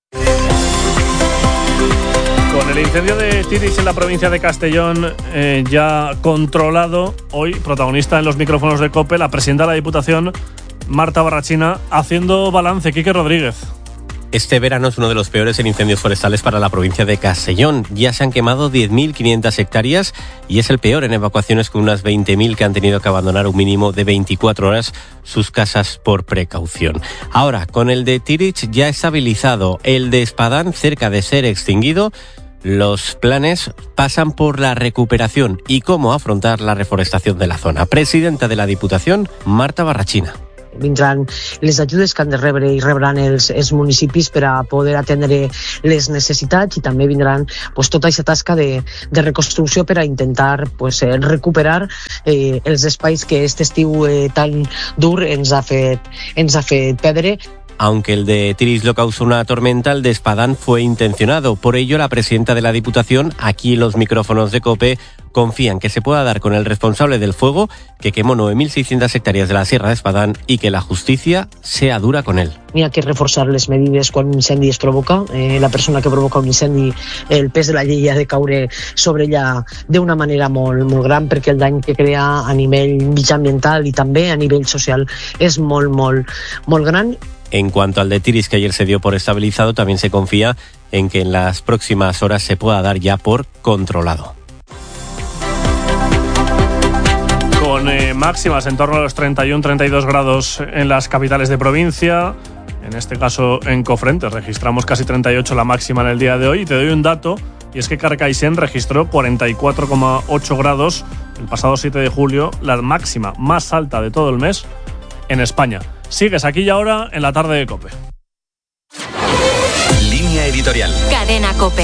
Con el incendio de Tíriz en la provincia de Castellón ya controlado, hoy protagonista en los micrófonos de COPE, la presidenta de la Diputación, Marta Barrachina, haciendo balance. Quique Rodríguez. Este verano es uno de los peores en incendios forestales para la provincia de Castellón. Ya se han quemado 10.500 hectáreas y es el peor en evacuaciones, con unas 20.000 que han tenido que abandonar un mínimo de 24 horas sus casas por precaución. Ahora, con el de Tirich ya estabilizado, el de Espadán cerca de ser extinguido, los planes pasan por la recuperación y cómo afrontar la reforestación de la zona. Presidenta de la Diputación, Marta Barrachina. Vindran les ajudes que han de rebre i rebran els municipis per a poder atendre les necessitats, i també vindran tota aquesta tasca de reconstrucció per a intentar recuperar els espais que aquest estiu tan dur ens ha fet perdre. Aunque el de Tirich lo causó una tormenta, el de Espadán fue intencionado. Por ello, la presidenta de la Diputación, aquí en los micrófonos de COPE, confían que se pueda dar con el responsable del fuego, que quemó 9.600 hectáreas de la Sierra de Espadán, y que la justicia sea dura con él. N'hi ha que reforçar les medides quan un incendi es provoca. La persona que provoca un incendi, el pes de la llei ha de caure sobre ella d'una manera molt, molt gran, perquè el dany que crea a nivell mitjanambiental i també a nivell social és molt, molt, molt gran. En cuanto al de Tirich, que ayer se dio por estabilizado, también se confía en que en las próximas horas se pueda dar ya por controlado. Con máximas en torno a los 31-32 grados en las capitales de provincia, en este caso en Cofrentes registramos casi 38 la máxima en el día de hoy. Y te doy un dato, y es que Carcaixent registró 44,8 grados el pasado 7 de julio, la máxima más alta de todo el mes en España. Sigues aquí y ahora en la tarde de COPE. Línea editorial. Cadena COPE.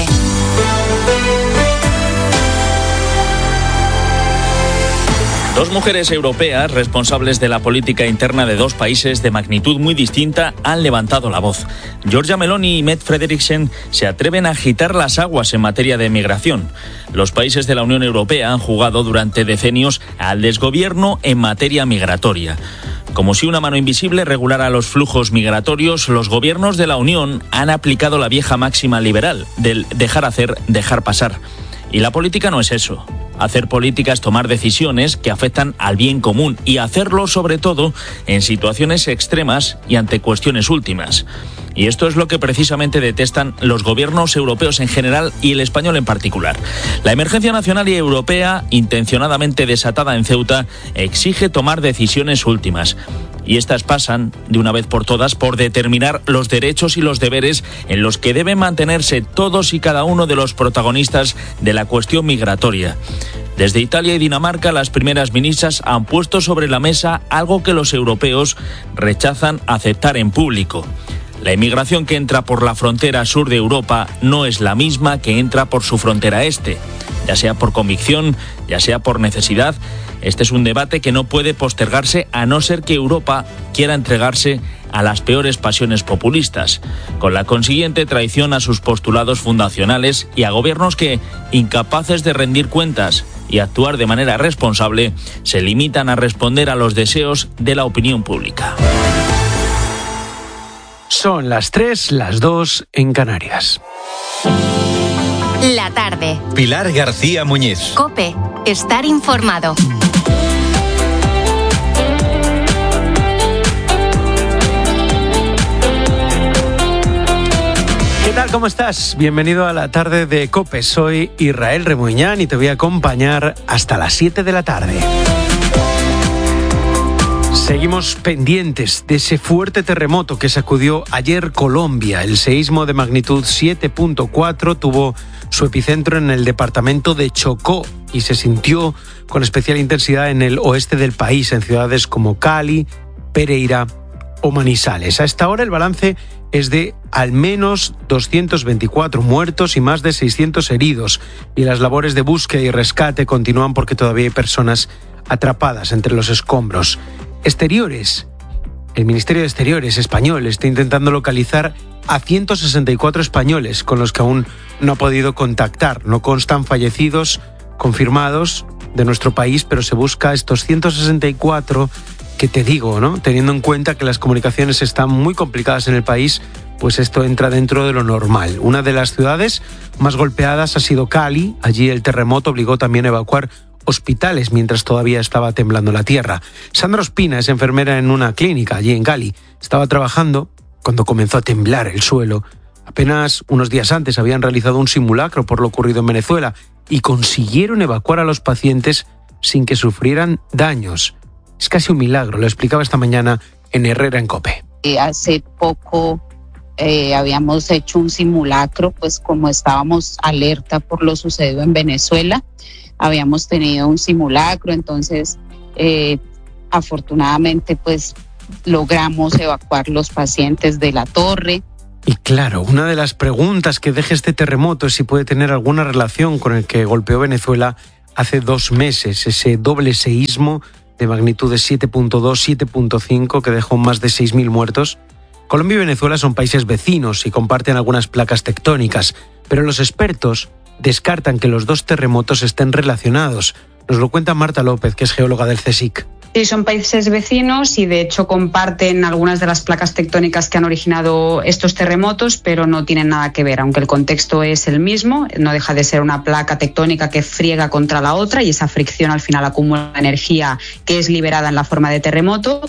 Dos mujeres europeas responsables de la política interna de dos países de magnitud muy distinta han levantado la voz. Giorgia Meloni y Mette Frederiksen se atreven a agitar las aguas en materia de migración. Los países de la Unión Europea han jugado durante decenios al desgobierno en materia migratoria. Como si una mano invisible regulara los flujos migratorios, los gobiernos de la Unión han aplicado la vieja máxima liberal del dejar hacer, dejar pasar. Y la política no es eso. Hacer política es tomar decisiones que afectan al bien común y hacerlo sobre todo en situaciones extremas y ante cuestiones últimas. Y esto es lo que precisamente detestan los gobiernos europeos en general y el español en particular. La emergencia nacional y europea, intencionadamente desatada en Ceuta, exige tomar decisiones últimas. Y estas pasan, de una vez por todas, por determinar los derechos y los deberes en los que deben mantenerse todos y cada uno de los protagonistas de la cuestión migratoria. Desde Italia y Dinamarca, las primeras ministras han puesto sobre la mesa algo que los europeos rechazan aceptar en público. La inmigración que entra por la frontera sur de Europa no es la misma que entra por su frontera este, ya sea por convicción, ya sea por necesidad. Este es un debate que no puede postergarse a no ser que Europa quiera entregarse a las peores pasiones populistas, con la consiguiente traición a sus postulados fundacionales y a gobiernos que, incapaces de rendir cuentas y actuar de manera responsable, se limitan a responder a los deseos de la opinión pública. Son las 3, las 2 en Canarias. La tarde. Pilar García Muñiz. COPE. Estar informado. ¿Qué tal? ¿Cómo estás? Bienvenido a la tarde de COPE. Soy Israel Remuñán y te voy a acompañar hasta las 7 de la tarde. Seguimos pendientes de ese fuerte terremoto que sacudió ayer Colombia. El seísmo de magnitud 7.4 tuvo su epicentro en el departamento de Chocó y se sintió con especial intensidad en el oeste del país, en ciudades como Cali, Pereira o Manizales. A esta hora el balance es de al menos 224 muertos y más de 600 heridos. Y las labores de búsqueda y rescate continúan porque todavía hay personas atrapadas entre los escombros. Exteriores. El Ministerio de Exteriores español está intentando localizar a 164 españoles con los que aún no ha podido contactar. No constan fallecidos confirmados de nuestro país, pero se busca estos 164 que te digo, ¿no? Teniendo en cuenta que las comunicaciones están muy complicadas en el país, pues esto entra dentro de lo normal. Una de las ciudades más golpeadas ha sido Cali. Allí el terremoto obligó también a evacuar hospitales mientras todavía estaba temblando la tierra. Sandra Ospina es enfermera en una clínica allí en Gali. Estaba trabajando cuando comenzó a temblar el suelo. Apenas unos días antes habían realizado un simulacro por lo ocurrido en Venezuela y consiguieron evacuar a los pacientes sin que sufrieran daños. Es casi un milagro, lo explicaba esta mañana en Herrera en COPE. Hace poco habíamos hecho un simulacro, pues como estábamos alerta por lo sucedido en Venezuela, habíamos tenido un simulacro, entonces afortunadamente pues logramos evacuar los pacientes de la torre. Y claro, una de las preguntas que deja este terremoto es si puede tener alguna relación con el que golpeó Venezuela hace 2 meses, ese doble seísmo de magnitud de 7.2, 7.5 que dejó más de 6.000 muertos. Colombia y Venezuela son países vecinos y comparten algunas placas tectónicas, pero los expertos descartan que los 2 terremotos estén relacionados. Nos lo cuenta Marta López, que es geóloga del CSIC. Sí, son países vecinos y de hecho comparten algunas de las placas tectónicas que han originado estos terremotos, pero no tienen nada que ver, aunque el contexto es el mismo, no deja de ser una placa tectónica que friega contra la otra y esa fricción al final acumula energía que es liberada en la forma de terremoto.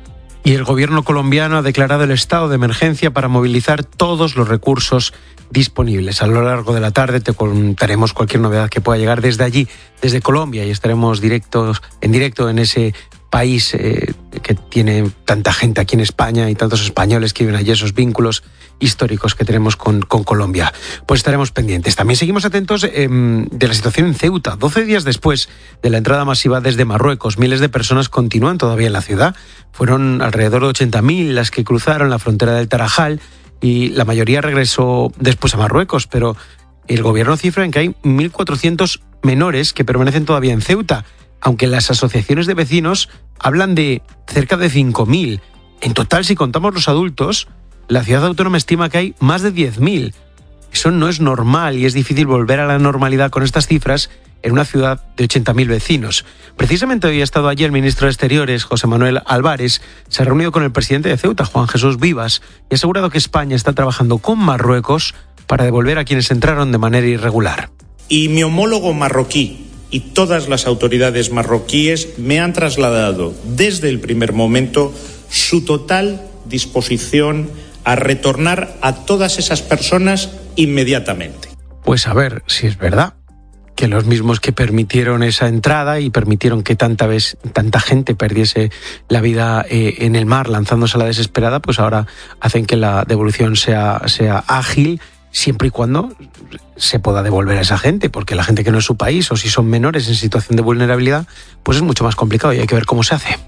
Y el gobierno colombiano ha declarado el estado de emergencia para movilizar todos los recursos disponibles. A lo largo de la tarde te contaremos cualquier novedad que pueda llegar desde allí, desde Colombia, y estaremos en directo en ese país que tiene tanta gente aquí en España y tantos españoles que viven allí, esos vínculos históricos que tenemos con Colombia. Pues estaremos pendientes. También seguimos atentos de la situación en Ceuta. 12 días después de la entrada masiva desde Marruecos, miles de personas continúan todavía en la ciudad. Fueron alrededor de 80.000 las que cruzaron la frontera del Tarajal y la mayoría regresó después a Marruecos, pero el gobierno cifra en que hay 1.400 menores que permanecen todavía en Ceuta, aunque las asociaciones de vecinos hablan de cerca de 5.000. En total, si contamos los adultos, la ciudad autónoma estima que hay más de 10.000. Eso no es normal y es difícil volver a la normalidad con estas cifras en una ciudad de 80.000 vecinos. Precisamente hoy ha estado allí el ministro de Exteriores, José Manuel Álvarez, se ha reunido con el presidente de Ceuta, Juan Jesús Vivas, y ha asegurado que España está trabajando con Marruecos para devolver a quienes entraron de manera irregular. Y mi homólogo marroquí y todas las autoridades marroquíes me han trasladado desde el primer momento su total disposición a retornar a todas esas personas inmediatamente. Pues a ver si es verdad que los mismos que permitieron esa entrada y permitieron que tanta gente perdiese la vida en el mar lanzándose a la desesperada, pues ahora hacen que la devolución sea ágil, siempre y cuando se pueda devolver a esa gente, porque la gente que no es su país o si son menores en situación de vulnerabilidad, pues es mucho más complicado y hay que ver cómo se hace.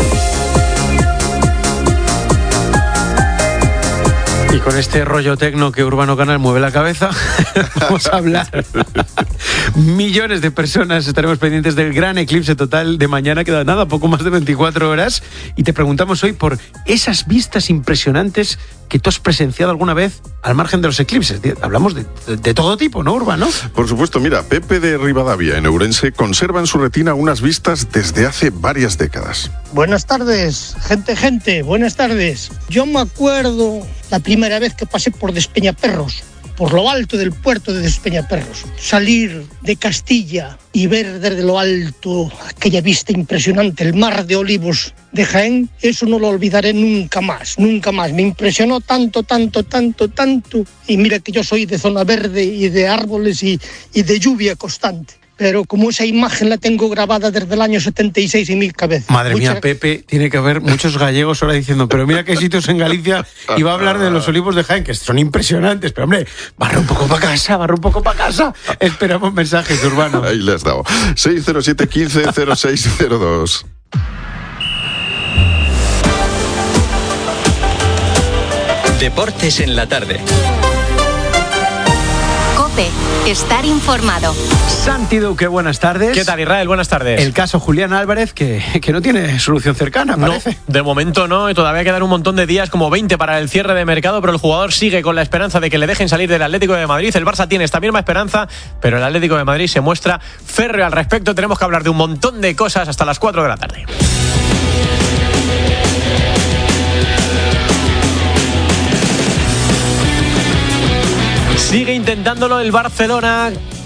Y con este rollo tecno que Urbano Canal mueve la cabeza, vamos a hablar. Millones de personas estaremos pendientes del gran eclipse total de mañana, queda nada, poco más de 24 horas. Y te preguntamos hoy por esas vistas impresionantes que tú has presenciado alguna vez al margen de los eclipses. Hablamos de todo tipo, ¿no, Urbano? Por supuesto, mira, Pepe de Rivadavia, en Ourense, conserva en su retina unas vistas desde hace varias décadas. Buenas tardes, gente, buenas tardes. Yo me acuerdo la primera vez que pasé por Despeñaperros, por lo alto del puerto de Despeñaperros. Salir de Castilla y ver desde lo alto aquella vista impresionante, el mar de olivos de Jaén, eso no lo olvidaré nunca más. Me impresionó tanto. Y mira que yo soy de zona verde y de árboles y de lluvia constante. Pero como esa imagen la tengo grabada desde el año 76 en mi cabeza. Madre mía, Pepe, tiene que haber muchos gallegos ahora diciendo, pero mira que hay sitios en Galicia, y va a hablar de los olivos de Jaén, que son impresionantes, pero hombre, barra un poco para casa. Esperamos mensajes, Urbano. Ahí le has dado. 607 15 0602. Deportes en la tarde. COPE. Estar informado. Santi Duque, buenas tardes. ¿Qué tal, Israel? Buenas tardes. El caso Julián Álvarez, que no tiene solución cercana, parece. No, de momento no, y todavía quedan un montón de días, como 20 para el cierre de mercado, pero el jugador sigue con la esperanza de que le dejen salir del Atlético de Madrid. El Barça tiene esta misma esperanza, pero el Atlético de Madrid se muestra férreo al respecto. Tenemos que hablar de un montón de cosas hasta las 4 de la tarde. Sigue intentándolo el Barcelona,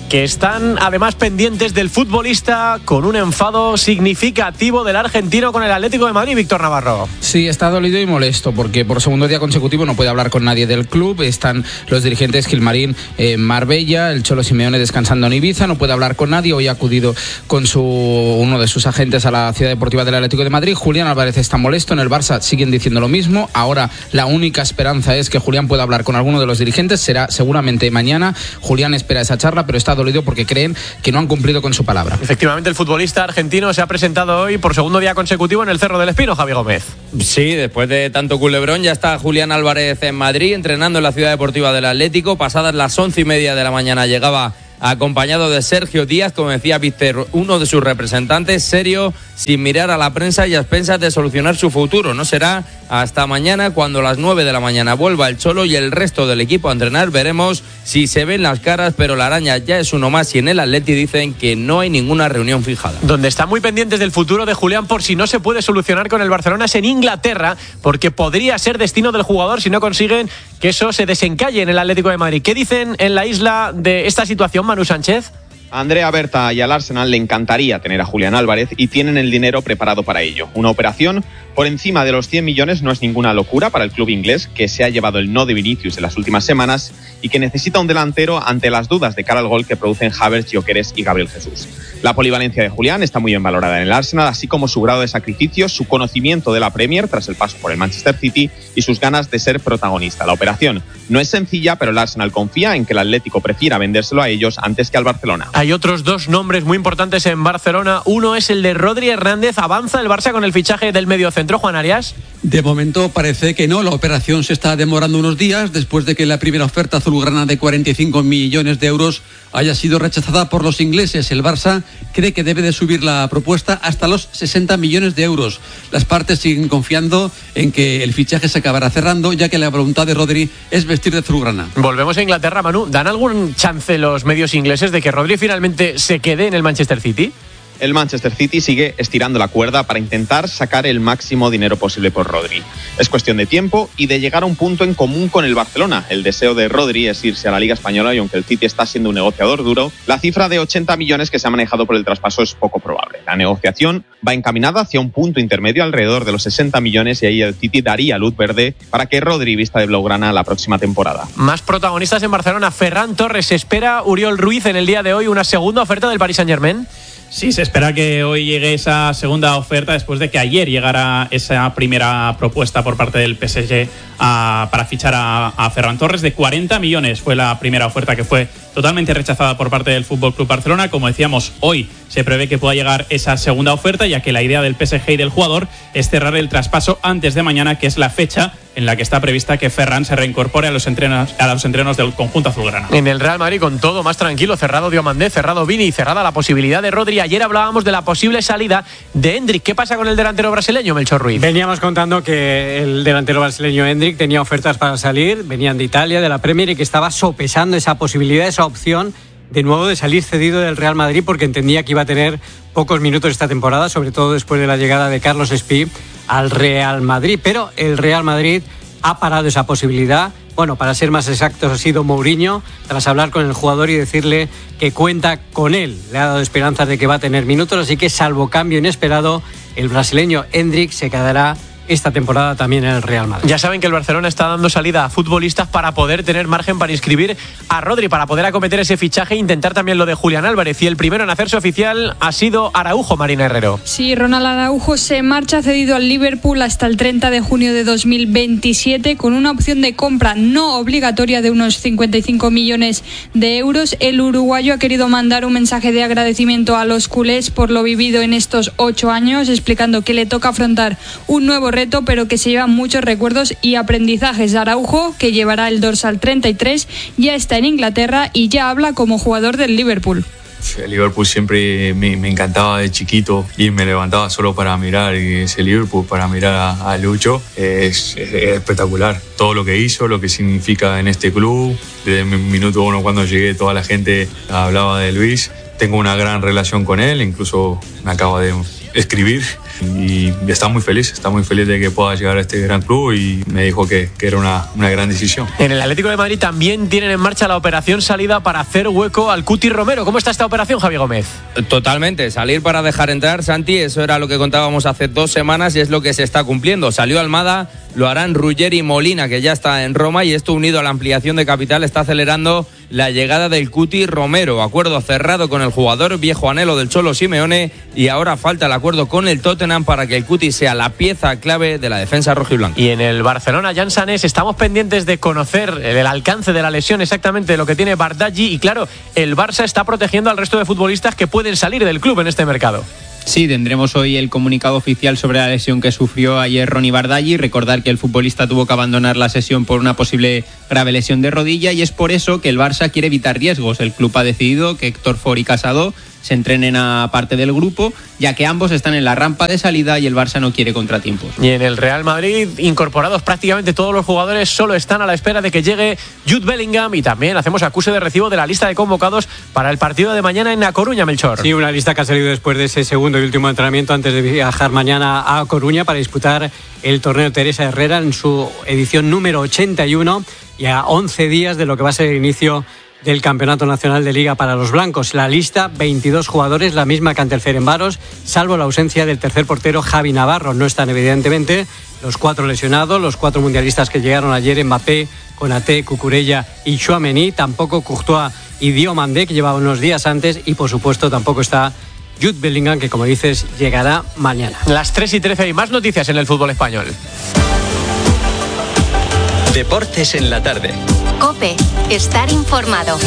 que están además pendientes del futbolista con un enfado significativo del argentino con el Atlético de Madrid, Víctor Navarro. Sí, está dolido y molesto porque por segundo día consecutivo no puede hablar con nadie del club. Están los dirigentes Gilmarín en Marbella, el Cholo Simeone descansando en Ibiza, no puede hablar con nadie. Hoy ha acudido con uno de sus agentes a la Ciudad Deportiva del Atlético de Madrid. Julián Álvarez está molesto, en el Barça siguen diciendo lo mismo. Ahora la única esperanza es que Julián pueda hablar con alguno de los dirigentes, será seguramente mañana. Julián espera esa charla, pero está dolido porque creen que no han cumplido con su palabra. Efectivamente, el futbolista argentino se ha presentado hoy por segundo día consecutivo en el Cerro del Espino, Javi Gómez. Sí, después de tanto culebrón ya está Julián Álvarez en Madrid entrenando en la Ciudad Deportiva del Atlético. Pasadas las 11:30 de la mañana llegaba acompañado de Sergio Díaz, como decía Víctor, uno de sus representantes, serio, sin mirar a la prensa y a expensas de solucionar su futuro. No será hasta mañana, cuando a las 9 de la mañana vuelva el Cholo y el resto del equipo a entrenar. Veremos si se ven las caras, pero la araña ya es uno más y en el Atleti dicen que no hay ninguna reunión fijada. Donde están muy pendientes del futuro de Julián por si no se puede solucionar con el Barcelona es en Inglaterra, porque podría ser destino del jugador si no consiguen que eso se desencalle en el Atlético de Madrid. ¿Qué dicen en la isla de esta situación, Manu Sánchez? A Andrea Berta y al Arsenal le encantaría tener a Julián Álvarez y tienen el dinero preparado para ello. Una operación por encima de los 100 millones no es ninguna locura para el club inglés, que se ha llevado el no de Vinicius en las últimas semanas y que necesita un delantero ante las dudas de cara al gol que producen Havertz, Gyökeres y Gabriel Jesús. La polivalencia de Julián está muy bien valorada en el Arsenal, así como su grado de sacrificio, su conocimiento de la Premier tras el paso por el Manchester City y sus ganas de ser protagonista. La operación no es sencilla, pero el Arsenal confía en que el Atlético prefiera vendérselo a ellos antes que al Barcelona. Hay otros dos nombres muy importantes en Barcelona. Uno es el de Rodri Hernández. ¿Avanza el Barça con el fichaje del mediocentro, Juan Arias? De momento parece que no. La operación se está demorando unos días después de que la primera oferta azulgrana de 45 millones de euros haya sido rechazada por los ingleses. El Barça cree que debe de subir la propuesta hasta los 60 millones de euros. Las partes siguen confiando en que el fichaje se acabará cerrando, ya que la voluntad de Rodri es vestir de azulgrana. Volvemos a Inglaterra, Manu. ¿Dan algún chance los medios ingleses de que Rodri finalmente se quede en el Manchester City? El Manchester City sigue estirando la cuerda para intentar sacar el máximo dinero posible por Rodri. Es cuestión de tiempo y de llegar a un punto en común con el Barcelona. El deseo de Rodri es irse a la Liga Española y aunque el City está siendo un negociador duro, la cifra de 80 millones que se ha manejado por el traspaso es poco probable. La negociación va encaminada hacia un punto intermedio alrededor de los 60 millones y ahí el City daría luz verde para que Rodri vista de blaugrana la próxima temporada. Más protagonistas en Barcelona. Ferran Torres. ¿Se espera Oriol Ruiz en el día de hoy una segunda oferta del Paris Saint-Germain? Sí, se espera que hoy llegue esa segunda oferta después de que ayer llegara esa primera propuesta por parte del PSG para fichar a Ferran Torres. De 40 millones fue la primera oferta, que fue totalmente rechazada por parte del FC Barcelona. Como decíamos, hoy se prevé que pueda llegar esa segunda oferta, ya que la idea del PSG y del jugador es cerrar el traspaso antes de mañana, que es la fecha en la que está prevista que Ferran se reincorpore a los entrenos del conjunto azulgrana. En el Real Madrid, con todo más tranquilo, cerrado Diomandé, cerrado Vini y cerrada la posibilidad de Rodri. Ayer hablábamos de la posible salida de Endrick. ¿Qué pasa con el delantero brasileño, Melchor Ruiz? Veníamos contando que el delantero brasileño Endrick tenía ofertas para salir, venían de Italia, de la Premier, y que estaba sopesando esa posibilidad, esa opción de nuevo de salir cedido del Real Madrid, porque entendía que iba a tener pocos minutos esta temporada, sobre todo después de la llegada de Carlos Espí al Real Madrid. Pero el Real Madrid ha parado esa posibilidad. Bueno, para ser más exactos, ha sido Mourinho, tras hablar con el jugador y decirle que cuenta con él. Le ha dado esperanzas de que va a tener minutos, así que salvo cambio inesperado, el brasileño Endrick se quedará esta temporada también en el Real Madrid. Ya saben que el Barcelona está dando salida a futbolistas para poder tener margen para inscribir a Rodri, para poder acometer ese fichaje e intentar también lo de Julián Álvarez. Y el primero en hacerse oficial ha sido Araujo, Marina Herrero. Sí, Ronald Araujo se marcha cedido al Liverpool hasta el 30 de junio de 2027 con una opción de compra no obligatoria de unos 55 millones de euros. El uruguayo ha querido mandar un mensaje de agradecimiento a los culés por lo vivido en estos 8 años, explicando que le toca afrontar un nuevo reto, pero que se llevan muchos recuerdos y aprendizajes. Araujo, que llevará el dorsal 33, ya está en Inglaterra y ya habla como jugador del Liverpool. El Liverpool siempre me encantaba de chiquito y me levantaba solo para mirar ese Liverpool, para mirar a Lucho. Es espectacular todo lo que hizo, lo que significa en este club. Desde el minuto 1 cuando llegué toda la gente hablaba de Luis. Tengo una gran relación con él, incluso me acaba de escribir y está muy feliz de que pueda llegar a este gran club y me dijo que era una gran decisión. En el Atlético de Madrid también tienen en marcha la operación salida para hacer hueco al Cuti Romero. ¿Cómo está esta operación, Javi Gómez? Totalmente, salir para dejar entrar, Santi, eso era lo que contábamos hace 2 semanas y es lo que se está cumpliendo. Salió Almada, lo harán Ruggeri y Molina, que ya está en Roma, y esto unido a la ampliación de capital está acelerando la llegada del Cuti Romero. Acuerdo cerrado con el jugador, viejo anhelo del Cholo Simeone, y ahora falta el acuerdo con el Tottenham para que el Cuti sea la pieza clave de la defensa rojiblanca. Y en el Barcelona, Jan Sanés, estamos pendientes de conocer el alcance de la lesión, exactamente de lo que tiene Bardghji, y claro, el Barça está protegiendo al resto de futbolistas que pueden salir del club en este mercado. Sí, tendremos hoy el comunicado oficial sobre la lesión que sufrió ayer Ronny Bardghji. Recordar que el futbolista tuvo que abandonar la sesión por una posible grave lesión de rodilla y es por eso que el Barça quiere evitar riesgos. El club ha decidido que Héctor Ford y Casado se entrenen a parte del grupo, ya que ambos están en la rampa de salida y el Barça no quiere contratiempos. Y en el Real Madrid, incorporados prácticamente todos los jugadores, solo están a la espera de que llegue Jude Bellingham, y también hacemos acuse de recibo de la lista de convocados para el partido de mañana en A Coruña, Melchor. Sí, una lista que ha salido después de ese segundo y último entrenamiento antes de viajar mañana a Coruña para disputar el torneo Teresa Herrera en su edición número 81 y a 11 días de lo que va a ser el inicio del Campeonato Nacional de Liga para los blancos. La lista, 22 jugadores, la misma que ante el Ferencváros, salvo la ausencia del tercer portero Javi Navarro. No están evidentemente los 4 lesionados, los 4 mundialistas que llegaron ayer, Mbappé, Konaté, Cucurella y Tchouaméni, tampoco Courtois y Diomandé, que llevaban unos días antes, y por supuesto tampoco está Jude Bellingham, que como dices llegará mañana. Las 3:13 hay más noticias en el fútbol español. Deportes en la tarde. COPE, estar informado.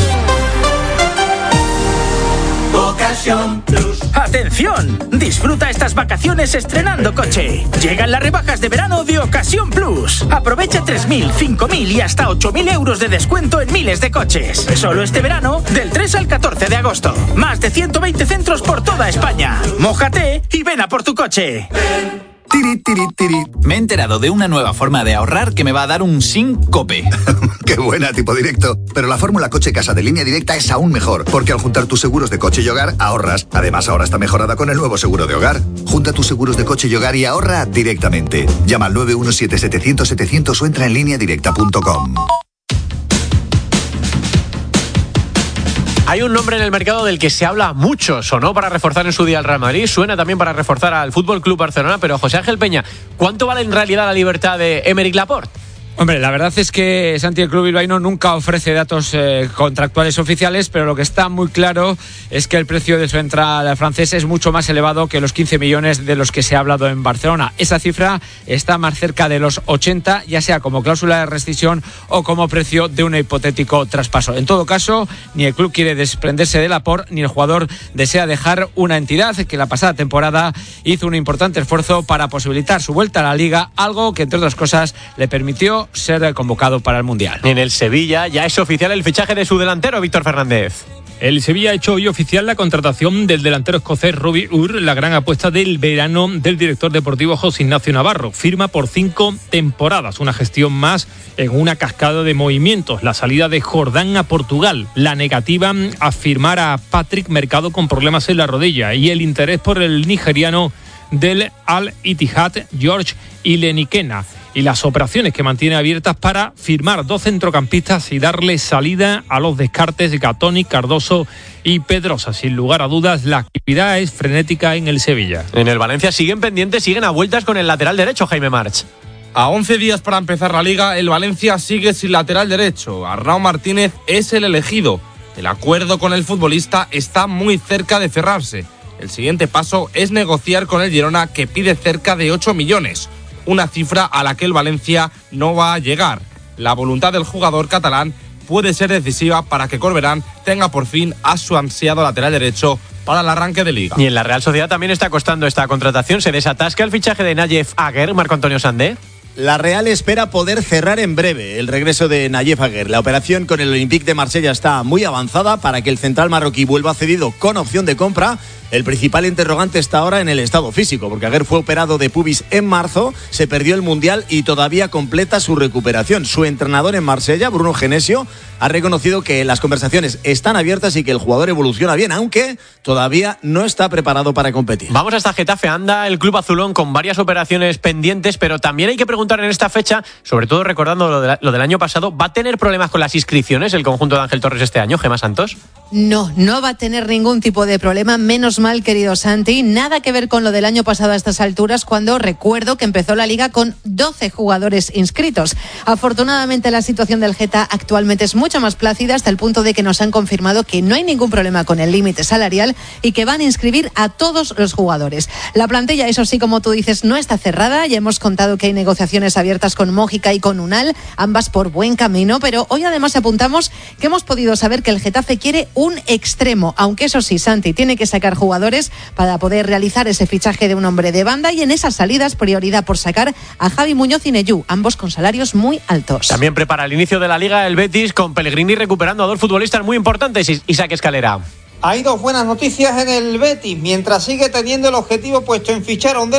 Ocasión Plus. ¡Atención! Disfruta estas vacaciones estrenando coche. Llegan las rebajas de verano de Ocasión Plus. Aprovecha 3.000, 5.000 y hasta 8.000 euros de descuento en miles de coches. Solo este verano, del 3 al 14 de agosto. Más de 120 centros por toda España. Mójate y ven a por tu coche. Tiri, tiri, tiri. Me he enterado de una nueva forma de ahorrar que me va a dar un SINCOPE. ¡Qué buena, tipo directo! Pero la fórmula Coche Casa de Línea Directa es aún mejor, porque al juntar tus seguros de coche y hogar, ahorras. Además, ahora está mejorada con el nuevo seguro de hogar. Junta tus seguros de coche y hogar y ahorra directamente. Llama al 917-700-700 o entra en lineadirecta.com. Hay un nombre en el mercado del que se habla mucho. Sonó para reforzar en su día al Real Madrid, suena también para reforzar al Fútbol Club Barcelona, pero José Ángel Peña, ¿cuánto vale en realidad la libertad de Aymeric Laporte? Hombre, la verdad es que Santi, el club bilbaíno nunca ofrece datos contractuales oficiales, pero lo que está muy claro es que el precio del central francés es mucho más elevado que los 15 millones de los que se ha hablado en Barcelona. Esa cifra está más cerca de los 80, ya sea como cláusula de rescisión o como precio de un hipotético traspaso. En todo caso, ni el club quiere desprenderse de Laporte, ni el jugador desea dejar una entidad que la pasada temporada hizo un importante esfuerzo para posibilitar su vuelta a la Liga, algo que entre otras cosas le permitió ser convocado para el Mundial. En el Sevilla ya es oficial el fichaje de su delantero, Víctor Fernández. El Sevilla ha hecho hoy oficial la contratación del delantero escocés Robbie Ur, la gran apuesta del verano del director deportivo José Ignacio Navarro. Firma por 5 temporadas, una gestión más en una cascada de movimientos. La salida de Jordán a Portugal, la negativa a firmar a Patrick Mercado con problemas en la rodilla y el interés por el nigeriano del Al-Ittihad, George Ilenikena, y las operaciones que mantiene abiertas para firmar 2 centrocampistas y darle salida a los descartes Gatoni, Cardoso y Pedrosa. Sin lugar a dudas, la actividad es frenética en el Sevilla. En el Valencia siguen pendientes, siguen a vueltas con el lateral derecho, Jaime March. A 11 días para empezar la Liga, el Valencia sigue sin lateral derecho. Arnau Martínez es el elegido. El acuerdo con el futbolista está muy cerca de cerrarse. El siguiente paso es negociar con el Girona, que pide cerca de 8 millones. Una cifra a la que el Valencia no va a llegar. La voluntad del jugador catalán puede ser decisiva para que Corberán tenga por fin a su ansiado lateral derecho para el arranque de Liga. Y en la Real Sociedad también está costando esta contratación. ¿Se desatasca el fichaje de Nayef Aguer, Marco Antonio Sandé? La Real espera poder cerrar en breve el regreso de Nayef Aguer. La operación con el Olympique de Marsella está muy avanzada para que el central marroquí vuelva cedido con opción de compra. El principal interrogante está ahora en el estado físico, porque Aguer fue operado de pubis en marzo, se perdió el Mundial y todavía completa su recuperación. Su entrenador en Marsella, Bruno Genesio, ha reconocido que las conversaciones están abiertas y que el jugador evoluciona bien, aunque todavía no está preparado para competir. Vamos hasta Getafe. Anda el club azulón con varias operaciones pendientes, pero también hay que preguntar en esta fecha, sobre todo recordando lo del año pasado, ¿va a tener problemas con las inscripciones el conjunto de Ángel Torres este año, Gemma Santos? No va a tener ningún tipo de problema, menos mal, querido Santi. Nada que ver con lo del año pasado a estas alturas, cuando recuerdo que empezó la liga con 12 jugadores inscritos. Afortunadamente la situación del Geta actualmente es mucho más plácida, hasta el punto de que nos han confirmado que no hay ningún problema con el límite salarial y que van a inscribir a todos los jugadores. La plantilla, eso sí, como tú dices, no está cerrada. Ya hemos contado que hay negociaciones abiertas con Mójica y con Unal, ambas por buen camino, pero hoy además apuntamos que hemos podido saber que el Getafe quiere un extremo, aunque eso sí, Santi, tiene que sacar jugadores para poder realizar ese fichaje de un hombre de banda, y en esas salidas prioridad por sacar a Javi Muñoz y Neyú, ambos con salarios muy altos. También prepara el inicio de la Liga el Betis, con Pellegrini recuperando a dos futbolistas muy importantes. Isaac Escalera. Hay dos buenas noticias en el Betis, mientras sigue teniendo el objetivo puesto en fichar a un